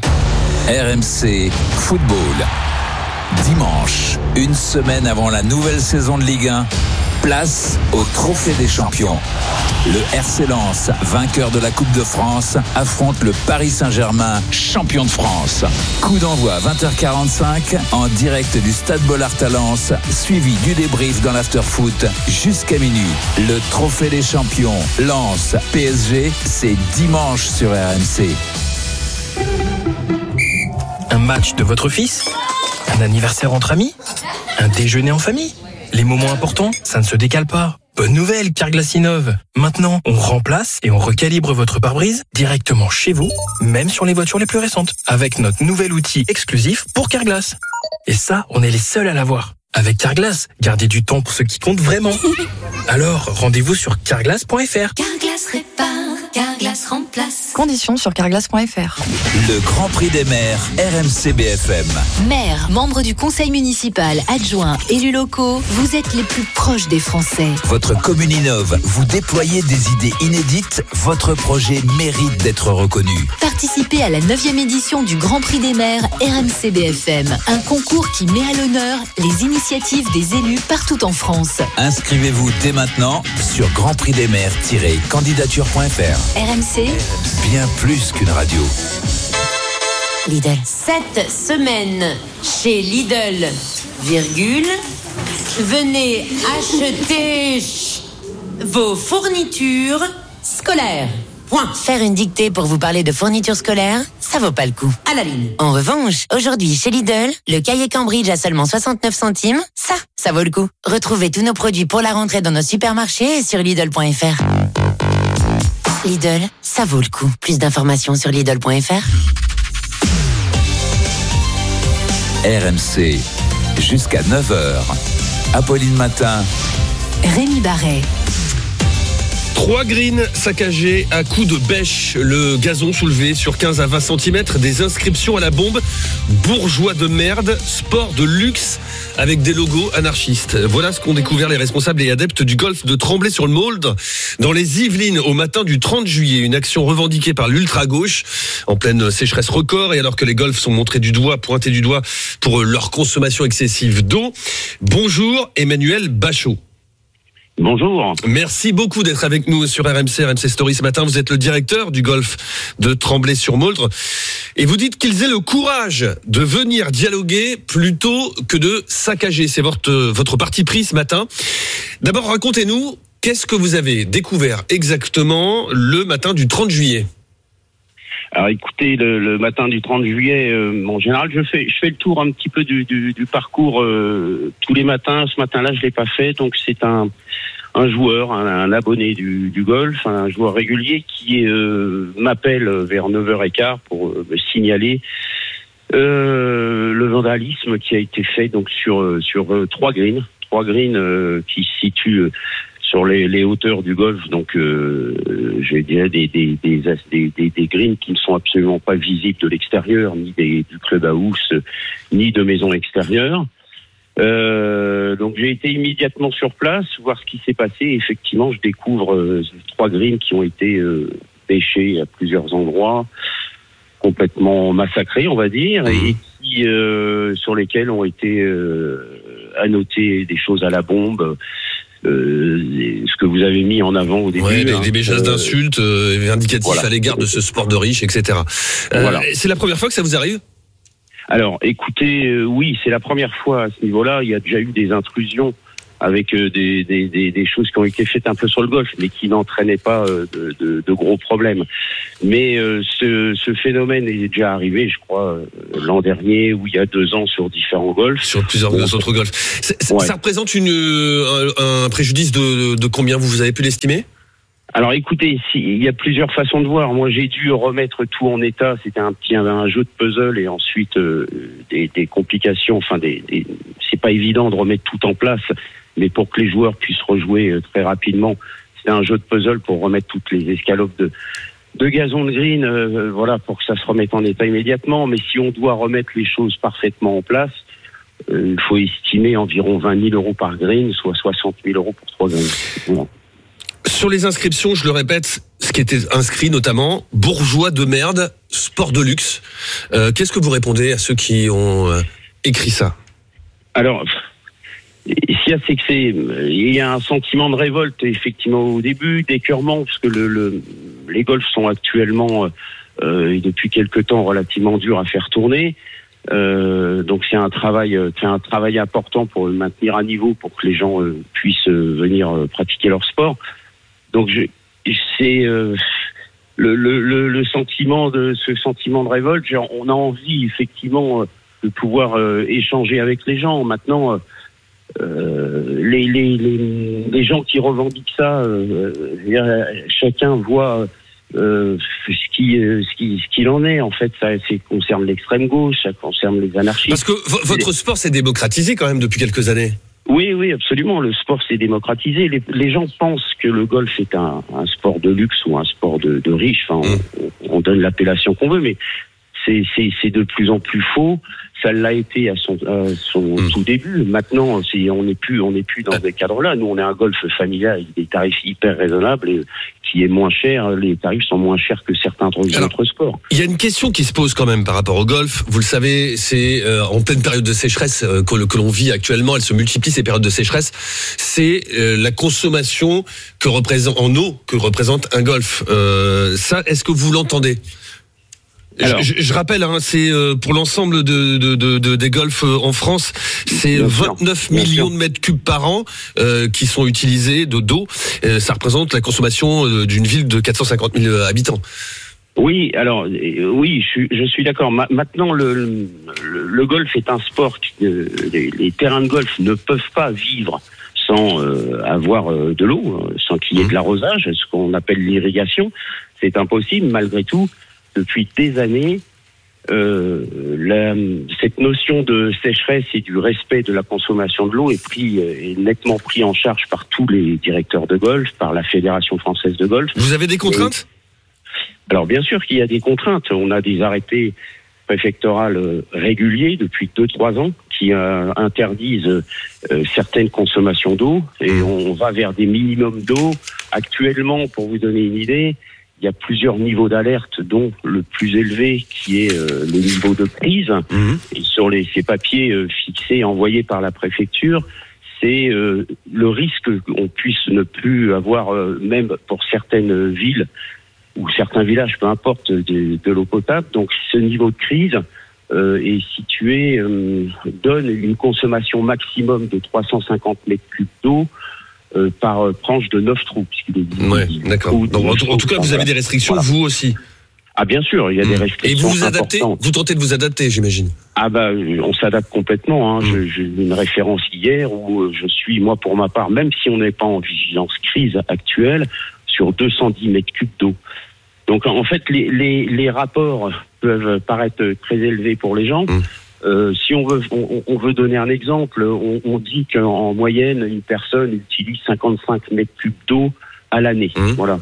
RMC Football. Dimanche, une semaine avant la nouvelle saison de Ligue 1, place au Trophée des Champions. Le RC Lens, vainqueur de la Coupe de France, affronte le Paris Saint-Germain, champion de France. Coup d'envoi 20h45 en direct du Stade Bollaert à Lens, suivi du débrief dans l'after-foot jusqu'à minuit. Le Trophée des Champions, Lens, PSG, c'est dimanche sur RMC. Un match de votre fils ? Un anniversaire entre amis ? Un déjeuner en famille ? Les moments importants, ça ne se décale pas. Bonne nouvelle, Carglass innove. Maintenant, on remplace et on recalibre votre pare-brise directement chez vous, même sur les voitures les plus récentes, avec notre nouvel outil exclusif pour Carglass. Et ça, on est les seuls à l'avoir. Avec Carglass, gardez du temps pour ce qui compte vraiment. Alors, rendez-vous sur carglass.fr. Carglass répare, Carglass remplace. Conditions sur carglass.fr. Le Grand Prix des maires, RMC BFM. Maires, membres du conseil municipal, adjoints, élus locaux, vous êtes les plus proches des Français. Votre commune innove, vous déployez des idées inédites, votre projet mérite d'être reconnu. Participez à la 9e édition du Grand Prix des maires RMC BFM, un concours qui met à l'honneur les initiatives des élus partout en France. Inscrivez-vous dès maintenant sur grandprixdesmaires-candidature.fr. RMC, bien plus qu'une radio. Lidl. Cette semaine, chez Lidl, virgule, venez acheter vos fournitures scolaires. Point. Faire une dictée pour vous parler de fournitures scolaires, ça vaut pas le coup. À la ligne. En revanche, aujourd'hui chez Lidl, le cahier Cambridge à seulement 69 centimes, ça vaut le coup. Retrouvez tous nos produits pour la rentrée dans nos supermarchés et sur Lidl.fr. Lidl, ça vaut le coup. Plus d'informations sur Lidl.fr. RMC, jusqu'à 9h. Apolline Matin. Rémi Barret. 3 greens saccagés à coups de bêche, le gazon soulevé sur 15 à 20 cm, des inscriptions à la bombe, bourgeois de merde, sport de luxe, avec des logos anarchistes. Voilà ce qu'ont découvert les responsables et adeptes du golf de Tremblay-sur-Moldre dans les Yvelines au matin du 30 juillet. Une action revendiquée par l'ultra-gauche en pleine sécheresse record et alors que les golfs sont pointés du doigt pour leur consommation excessive d'eau. Bonjour Emmanuel Bachot. Bonjour. Merci beaucoup d'être avec nous sur RMC Story ce matin. Vous êtes le directeur du golf de Tremblay-sur-Moldre et vous dites qu'ils aient le courage de venir dialoguer plutôt que de saccager. C'est votre parti pris ce matin. D'abord, racontez-nous, qu'est-ce que vous avez découvert exactement le matin du 30 juillet ? Alors écoutez, le matin du 30 juillet, en général, je fais le tour un petit peu du parcours tous les matins. Ce matin-là, je l'ai pas fait, donc c'est un joueur, un abonné du golf, un joueur régulier qui m'appelle vers 9h15 pour me signaler le vandalisme qui a été fait donc sur 3 greens qui se situent sur les hauteurs du golf, donc je dirais des greens qui ne sont absolument pas visibles de l'extérieur, ni du clubhouse, ni de maisons extérieures. Donc j'ai été immédiatement sur place, voir ce qui s'est passé. Effectivement, je découvre 3 greens qui ont été pêchés à plusieurs endroits, complètement massacrés, on va dire, et qui, sur lesquels ont été annotés des choses à la bombe. Ce que vous avez mis en avant au début. Ouais, des messages d'insultes indicatifs à l'égard de ce sport de riche, etc. Voilà. C'est la première fois que ça vous arrive ? Alors, écoutez, oui, c'est la première fois à ce niveau-là. Il y a déjà eu des intrusions avec des choses qui ont été faites un peu sur le golf, mais qui n'entraînaient pas de gros problèmes. Mais ce phénomène est déjà arrivé, je crois, l'an dernier ou il y a 2 ans sur différents golfs. Sur plusieurs autres golfs. Ça représente un préjudice de combien, vous avez pu l'estimer ? Alors écoutez, il y a plusieurs façons de voir. Moi, j'ai dû remettre tout en état. C'était un jeu de puzzle et ensuite des complications. Enfin, c'est pas évident de remettre tout en place, mais pour que les joueurs puissent rejouer très rapidement, c'est un jeu de puzzle pour remettre toutes les escalopes de gazon de green, voilà, pour que ça se remette en état immédiatement. Mais si on doit remettre les choses parfaitement en place, il faut estimer environ 20 000 euros par green, soit 60 000 euros pour 3 greens. Voilà. Sur les inscriptions, je le répète, ce qui était inscrit notamment, bourgeois de merde, sport de luxe. Qu'est-ce que vous répondez à ceux qui ont écrit ça ? Alors, il y a un sentiment de révolte, effectivement, au début, d'écœurement, parce que les golfs sont actuellement, et depuis quelque temps, relativement durs à faire tourner. Donc c'est un travail important pour le maintenir à niveau, pour que les gens puissent venir pratiquer leur sport. Donc c'est le sentiment de révolte. On a envie effectivement de pouvoir échanger avec les gens. Maintenant, les gens qui revendiquent ça, chacun voit ce qu'il en est. En fait, ça concerne l'extrême gauche, ça concerne les anarchistes. Parce que votre sport s'est démocratisé quand même depuis quelques années. Oui, absolument. Le sport s'est démocratisé. Les gens pensent que le golf est un sport de luxe ou un sport de riche. Enfin, on donne l'appellation qu'on veut, mais c'est de plus en plus faux. Ça l'a été à son tout début. Maintenant, on n'est plus dans ces cadres-là. Nous, on est un golf familial avec des tarifs hyper raisonnables et qui est moins cher. Les tarifs sont moins chers que certains autres sports. Il y a une question qui se pose quand même par rapport au golf. Vous le savez, c'est en pleine période de sécheresse que l'on vit actuellement. Elle se multiplie, ces périodes de sécheresse. C'est la consommation en eau que représente un golf. Ça, est-ce que vous l'entendez ? Alors, je rappelle, c'est pour l'ensemble des golfs en France, c'est 29 millions de mètres cubes par an qui sont utilisés d'eau. Ça représente la consommation d'une ville de 450 000 habitants. Oui, alors oui, je suis d'accord. Maintenant, le golf est un sport. Les terrains de golf ne peuvent pas vivre sans avoir de l'eau, sans qu'il y ait de l'arrosage, ce qu'on appelle l'irrigation. C'est impossible, malgré tout. Depuis des années, cette notion de sécheresse et du respect de la consommation de l'eau est nettement pris en charge par tous les directeurs de golf, par la Fédération française de golf. Vous avez des contraintes ? Alors bien sûr qu'il y a des contraintes. On a des arrêtés préfectoraux réguliers depuis 2-3 ans qui interdisent certaines consommations d'eau et on va vers des minimums d'eau. Actuellement, pour vous donner une idée, il y a plusieurs niveaux d'alerte, dont le plus élevé qui est le niveau de prise. Et sur ces papiers fixés et envoyés par la préfecture, c'est le risque qu'on puisse ne plus avoir, même pour certaines villes ou certains villages, peu importe, de l'eau potable. Donc ce niveau de crise est situé, donne une consommation maximum de 350 mètres cubes d'eau par tranche de 9 trous. Ouais, d'accord. Donc, en tout cas, vous avez des restrictions, voilà. Vous aussi. Ah bien sûr, il y a des restrictions. Et vous vous adaptez ? Vous tentez de vous adapter, j'imagine. Ah on s'adapte complètement. J'ai une référence hier où je suis, moi pour ma part, même si on n'est pas en vigilance crise actuelle, sur 210 mètres cubes d'eau. Donc en fait, les rapports peuvent paraître très élevés pour les gens. Si on veut donner un exemple, on dit qu'en moyenne, une personne utilise 55 mètres cubes d'eau à l'année. Voilà,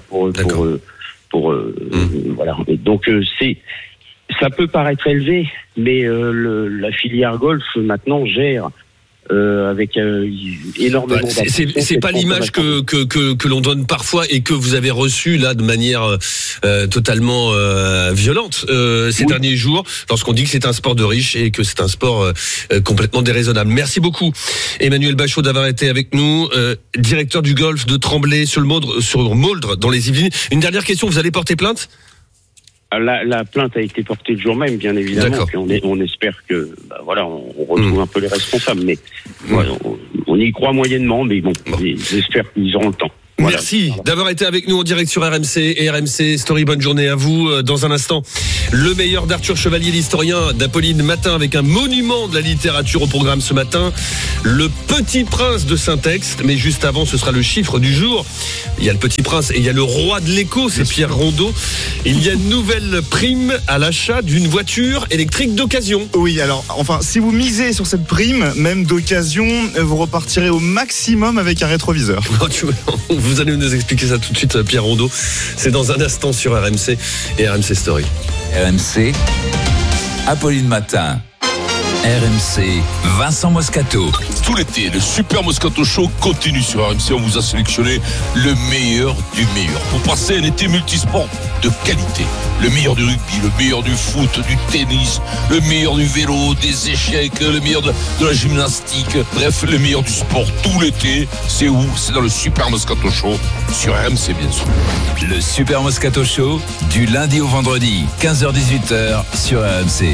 voilà. Donc ça peut paraître élevé, mais la filière golf maintenant gère avec énormément d'attention. C'est pas l'image que l'on donne parfois et que vous avez reçue là de manière totalement violente ces derniers jours, lorsqu'on dit que c'est un sport de riches et que c'est un sport complètement déraisonnable. Merci beaucoup Emmanuel Bachot d'avoir été avec nous, directeur du golf de Tremblay sur Mauldre dans les Yvelines. Une dernière question, vous allez porter plainte ? La plainte a été portée le jour même, bien évidemment. Puis on espère que, on retrouve un peu les responsables. Mais on y croit moyennement, mais bon, j'espère qu'ils auront le temps. Voilà. Merci d'avoir été avec nous en direct sur RMC et RMC Story. Bonne journée à vous. Dans un instant, le meilleur d'Arthur Chevalier, l'historien d'Apolline Matin, avec un monument de la littérature au programme ce matin, Le Petit Prince de Saint-Exte. Mais juste avant, ce sera le chiffre du jour. Il y a le Petit Prince et il y a le roi de l'écho, c'est Pierre Rondeau. Il y a une nouvelle prime à l'achat d'une voiture électrique d'occasion. Oui, alors, si vous misez sur cette prime, même d'occasion, vous repartirez au maximum avec un rétroviseur. Vous allez nous expliquer ça tout de suite, Pierre Rondeau. C'est dans un instant sur RMC et RMC Story. RMC, Apolline Matin. RMC, Vincent Moscato. Tout l'été, le Super Moscato Show continue sur RMC. On vous a sélectionné le meilleur du meilleur pour passer un été multisport de qualité. Le meilleur du rugby, le meilleur du foot, du tennis, le meilleur du vélo, des échecs, le meilleur de la gymnastique. Bref, le meilleur du sport tout l'été. C'est où ? C'est dans le Super Moscato Show sur RMC, bien sûr. Le Super Moscato Show, du lundi au vendredi, 15h-18h sur RMC.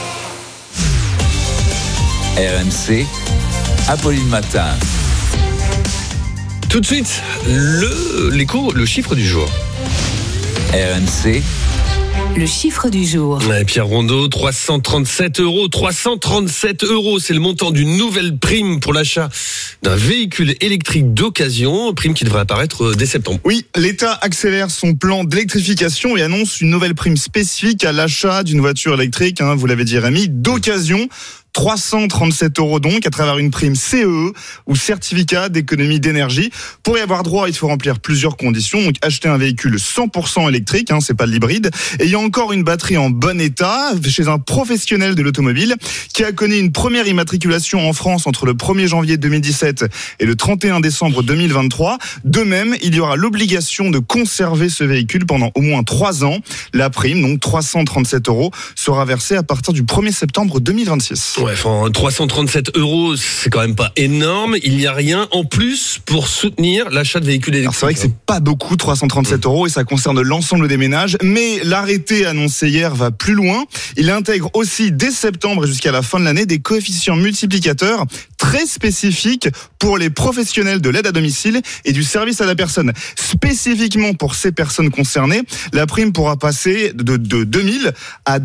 RMC, Apolline Matin. Tout de suite, le chiffre du jour. RMC. Le chiffre du jour. Pierre Rondeau, 337 €. 337 €, c'est le montant d'une nouvelle prime pour l'achat d'un véhicule électrique d'occasion, prime qui devrait apparaître dès septembre. Oui, l'État accélère son plan d'électrification et annonce une nouvelle prime spécifique à l'achat d'une voiture électrique, vous l'avez dit Rémi, d'occasion. 337 € donc, à travers une prime CEE ou certificat d'économie d'énergie. Pour y avoir droit, il faut remplir plusieurs conditions. Donc, acheter un véhicule 100% électrique, c'est pas l'hybride, ayant encore une batterie en bon état, chez un professionnel de l'automobile, qui a connu une première immatriculation en France entre le 1er janvier 2017 et le 31 décembre 2023. De même, il y aura l'obligation de conserver ce véhicule pendant au moins 3 ans. La prime, donc 337 €, sera versée à partir du 1er septembre 2026. Ouais, 337 €, c'est quand même pas énorme. Il n'y a rien en plus pour soutenir l'achat de véhicules électriques. Alors c'est vrai que c'est pas beaucoup, 337 € et ça concerne l'ensemble des ménages. Mais l'arrêté annoncé hier va plus loin. Il intègre aussi dès septembre et jusqu'à la fin de l'année des coefficients multiplicateurs très spécifiques pour les professionnels de l'aide à domicile et du service à la personne. Spécifiquement pour ces personnes concernées, la prime pourra passer de 2000 à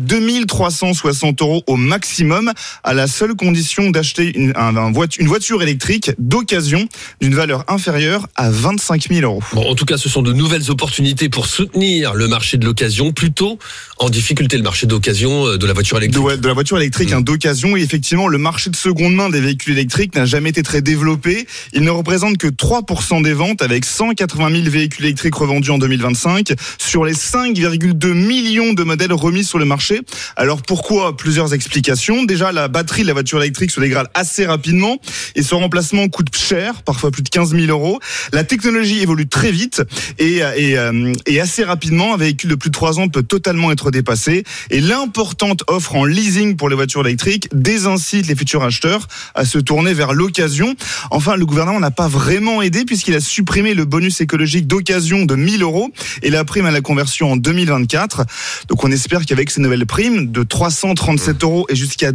2360 € au maximum, à la seule condition d'acheter une voiture électrique d'occasion d'une valeur inférieure à 25 000 €. Bon, en tout cas, ce sont de nouvelles opportunités pour soutenir le marché de l'occasion, plutôt en difficulté le marché d'occasion de la voiture électrique. De la voiture électrique d'occasion, et effectivement, le marché de seconde main des véhicules électriques n'a jamais été très développé. Il ne représente que 3% des ventes, avec 180 000 véhicules électriques revendus en 2025 sur les 5,2 millions de modèles remis sur le marché. Alors pourquoi ? Plusieurs explications. Déjà, la batterie de la voiture électrique se dégrade assez rapidement et son remplacement coûte cher, parfois plus de 15 000 €. La technologie évolue très vite et assez rapidement. Un véhicule de plus de 3 ans peut totalement être dépassé, et l'importante offre en leasing pour les voitures électriques désincite les futurs acheteurs à se tourner vers l'occasion. Enfin, le gouvernement n'a pas vraiment aidé puisqu'il a supprimé le bonus écologique d'occasion de 1 000 € et la prime à la conversion en 2024. Donc on espère qu'avec ces nouvelles primes de 337 € et jusqu'à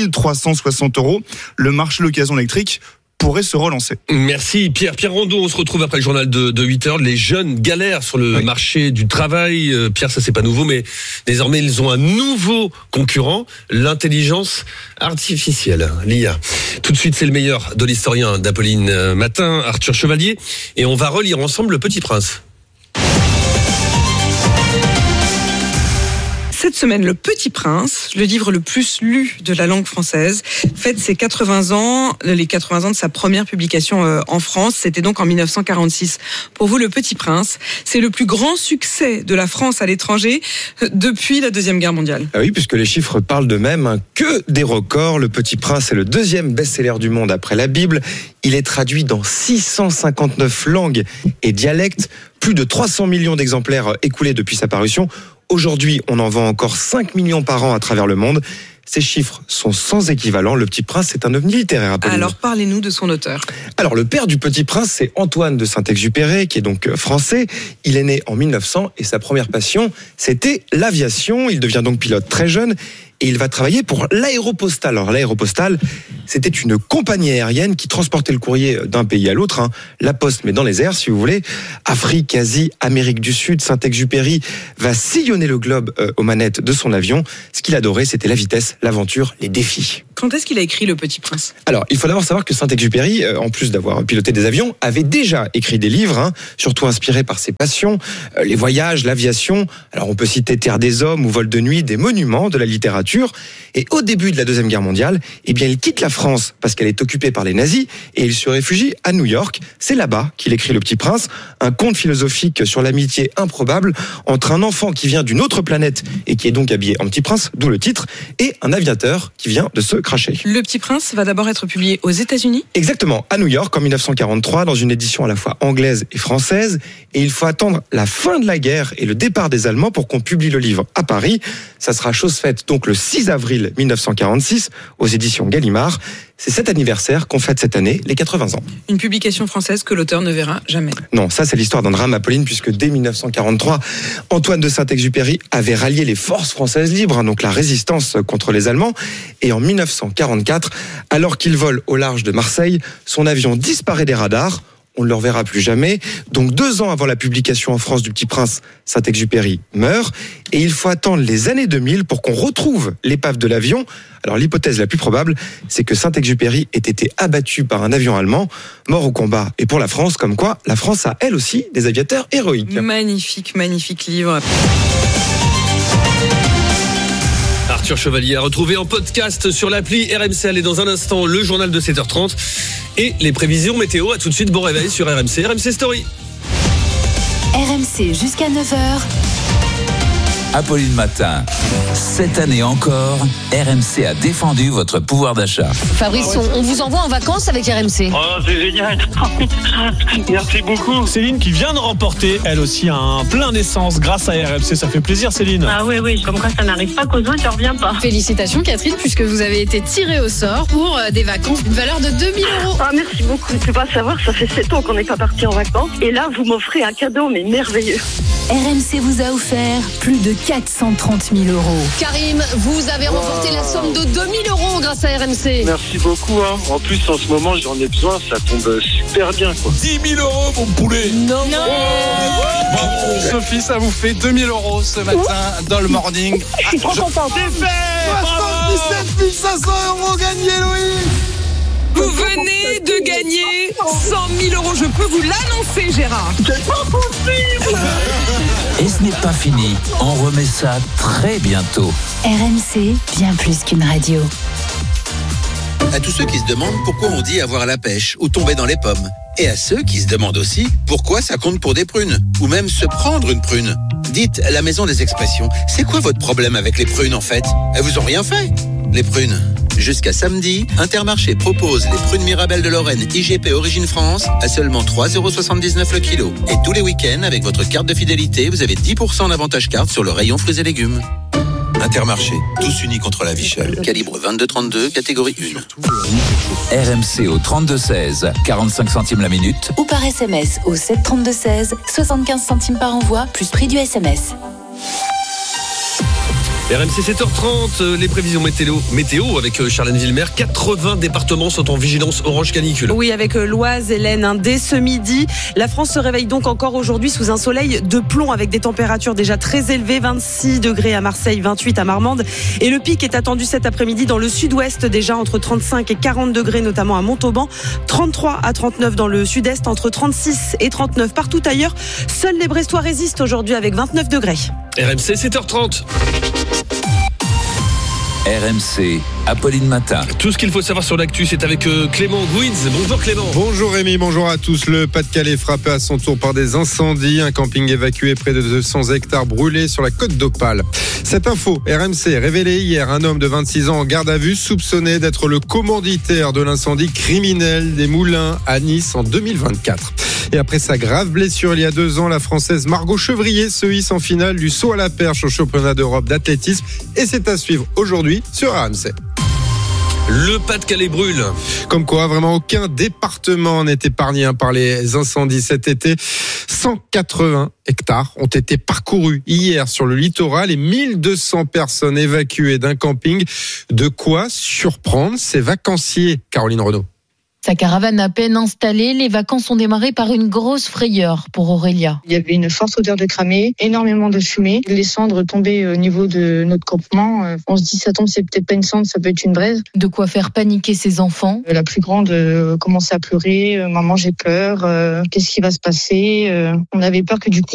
2360 €, le marché de l'occasion électrique pourrait se relancer. Merci Pierre Rondeau. On se retrouve après le journal de 8h. Les jeunes galèrent sur le marché du travail. Pierre, ça c'est pas nouveau, mais désormais ils ont un nouveau concurrent, l'intelligence artificielle, l'IA. Tout de suite, c'est le meilleur de l'historien d'Apolline Matin, Arthur Chevalier, et on va relire ensemble Le Petit Prince. Cette semaine, Le Petit Prince, le livre le plus lu de la langue française, fête ses 80 ans, les 80 ans de sa première publication en France. C'était donc en 1946. Pour vous, Le Petit Prince, c'est le plus grand succès de la France à l'étranger depuis la Deuxième Guerre mondiale. Ah oui, puisque les chiffres parlent d'eux-mêmes, que des records. Le Petit Prince est le deuxième best-seller du monde après la Bible. Il est traduit dans 659 langues et dialectes. Plus de 300 millions d'exemplaires écoulés depuis sa parution. Aujourd'hui, on en vend encore 5 millions par an à travers le monde. Ces chiffres sont sans équivalent. Le Petit Prince, c'est un ovni littéraire. Apolline. Alors, parlez-nous de son auteur. Alors, le père du Petit Prince, c'est Antoine de Saint-Exupéry, qui est donc français. Il est né en 1900 et sa première passion, c'était l'aviation. Il devient donc pilote très jeune et il va travailler pour l'Aéropostale. Alors, l'Aéropostale, c'était une compagnie aérienne qui transportait le courrier d'un pays à l'autre. La Poste, mais dans les airs, si vous voulez. Afrique, Asie, Amérique du Sud. Saint-Exupéry va sillonner le globe aux manettes de son avion. Ce qu'il adorait, c'était la vitesse, l'aventure, les défis. Quand est-ce qu'il a écrit Le Petit Prince ? Alors, il faut d'abord savoir que Saint-Exupéry, en plus d'avoir piloté des avions, avait déjà écrit des livres, surtout inspirés par ses passions, les voyages, l'aviation. Alors, on peut citer Terre des Hommes ou Vol de nuit, des monuments de la littérature. Et au début de la Deuxième Guerre mondiale, eh bien, il quitte la France parce qu'elle est occupée par les nazis et il se réfugie à New York. C'est là-bas qu'il écrit Le Petit Prince, un conte philosophique sur l'amitié improbable entre un enfant qui vient d'une autre planète et qui est donc habillé en Petit Prince, d'où le titre, et un aviateur qui vient de se cracher. Le Petit Prince va d'abord être publié aux États-Unis ? Exactement, à New York en 1943, dans une édition à la fois anglaise et française. Et il faut attendre la fin de la guerre et le départ des Allemands pour qu'on publie le livre à Paris. Ça sera chose faite donc le 6 avril 1946 aux éditions Gallimard. C'est cet anniversaire qu'on fête cette année, les 80 ans. Une publication française que l'auteur ne verra jamais. Non, ça c'est l'histoire d'un drame, Apolline, puisque dès 1943, Antoine de Saint-Exupéry avait rallié les forces françaises libres, donc la résistance contre les Allemands. Et en 1944, alors qu'il vole au large de Marseille, son avion disparaît des radars. On ne le reverra plus jamais. Donc 2 ans avant la publication en France du Petit Prince, Saint-Exupéry meurt. Et il faut attendre les années 2000 pour qu'on retrouve l'épave de l'avion. Alors l'hypothèse la plus probable, c'est que Saint-Exupéry ait été abattu par un avion allemand, mort au combat. Et pour la France, comme quoi, la France a elle aussi des aviateurs héroïques. Magnifique, magnifique livre. Arthur Chevalier à retrouver en podcast sur l'appli RMC. Allez, dans un instant, le journal de 7h30 et les prévisions météo. À tout de suite, bon réveil sur RMC. RMC Story. RMC jusqu'à 9h. Apolline Matin. Cette année encore, RMC a défendu votre pouvoir d'achat. Fabrice, on vous envoie en vacances avec RMC. Oh, c'est génial. Merci beaucoup. Céline qui vient de remporter, elle aussi, un plein d'essence grâce à RMC. Ça fait plaisir, Céline. Ah oui, comme quoi ça n'arrive pas qu'aux autres, ça revient pas. Félicitations, Catherine, puisque vous avez été tirée au sort pour des vacances d'une valeur de 2 000 €. Ah, merci beaucoup. Tu peux pas savoir, ça fait 7 ans qu'on n'est pas parti en vacances. Et là, vous m'offrez un cadeau, mais merveilleux. RMC vous a offert plus de 430 000 €. Karim, vous avez remporté la somme de 2 000 € grâce à RMC. Merci beaucoup. En plus, en ce moment, j'en ai besoin. Ça tombe super bien, quoi. 10 000 €, mon poulet. Non. Bravo. Sophie, ça vous fait 2 000 € ce matin dans le morning. Je suis trop content. C'est fait. 77 500 € gagnés, Louis. Vous venez de gagner 100 000 €. Je peux vous l'annoncer, Gérard. C'est pas possible. Et ce n'est pas fini. On remet ça très bientôt. RMC, bien plus qu'une radio. À tous ceux qui se demandent pourquoi on dit avoir la pêche ou tomber dans les pommes. Et à ceux qui se demandent aussi pourquoi ça compte pour des prunes ou même se prendre une prune. Dites la maison des expressions, c'est quoi votre problème avec les prunes en fait ? Elles vous ont rien fait ? Les prunes. Jusqu'à samedi, Intermarché propose les prunes Mirabelle de Lorraine IGP Origine France à seulement 3,79 € le kilo. Et tous les week-ends, avec votre carte de fidélité, vous avez 10% d'avantage carte sur le rayon fruits et légumes. Intermarché, tous unis contre la vie chère. Calibre 22-32, catégorie 1. RMC au 32-16, 45 centimes la minute. Ou par SMS au 732-16, 75 centimes par envoi, plus prix du SMS. RMC 7h30, les prévisions météo avec Charlène Villemer. 80 départements sont en vigilance orange canicule. Oui, avec l'Oise, Hélène, dès ce midi. La France se réveille donc encore aujourd'hui sous un soleil de plomb avec des températures déjà très élevées. 26 degrés à Marseille, 28 à Marmande. Et le pic est attendu cet après-midi dans le sud-ouest, déjà entre 35 et 40 degrés, notamment à Montauban. 33 à 39 dans le sud-est, entre 36 et 39 partout ailleurs. Seuls les Brestois résistent aujourd'hui avec 29 degrés. RMC 7h30. RMC, Apolline Matin. Tout ce qu'il faut savoir sur l'actu, c'est avec Clément Gouins. Bonjour Clément. Bonjour Rémi, bonjour à tous. Le Pas-de-Calais frappé à son tour par des incendies. Un camping évacué, près de 200 hectares brûlés sur la côte d'Opale. Cette info, RMC, révélée hier, un homme de 26 ans en garde à vue, soupçonné d'être le commanditaire de l'incendie criminel des Moulins à Nice en 2024. Et après sa grave blessure il y a 2 ans, la Française Margot Chevrier se hisse en finale du saut à la perche au championnat d'Europe d'athlétisme. Et c'est à suivre aujourd'hui sur RMC. Le Pas-de-Calais brûle. Comme quoi, vraiment aucun département n'est épargné par les incendies cet été. 180 hectares ont été parcourus hier sur le littoral et 1200 personnes évacuées d'un camping. De quoi surprendre ces vacanciers, Caroline Renaud. Sa caravane à peine installée, les vacances ont démarré par une grosse frayeur pour Aurélia. Il y avait une forte odeur de cramé, énormément de fumée, les cendres tombaient au niveau de notre campement. On se dit ça tombe, c'est peut-être pas une cendre, ça peut être une braise. De quoi faire paniquer ses enfants. La plus grande commençait à pleurer, maman j'ai peur, qu'est-ce qui va se passer? On avait peur que du coup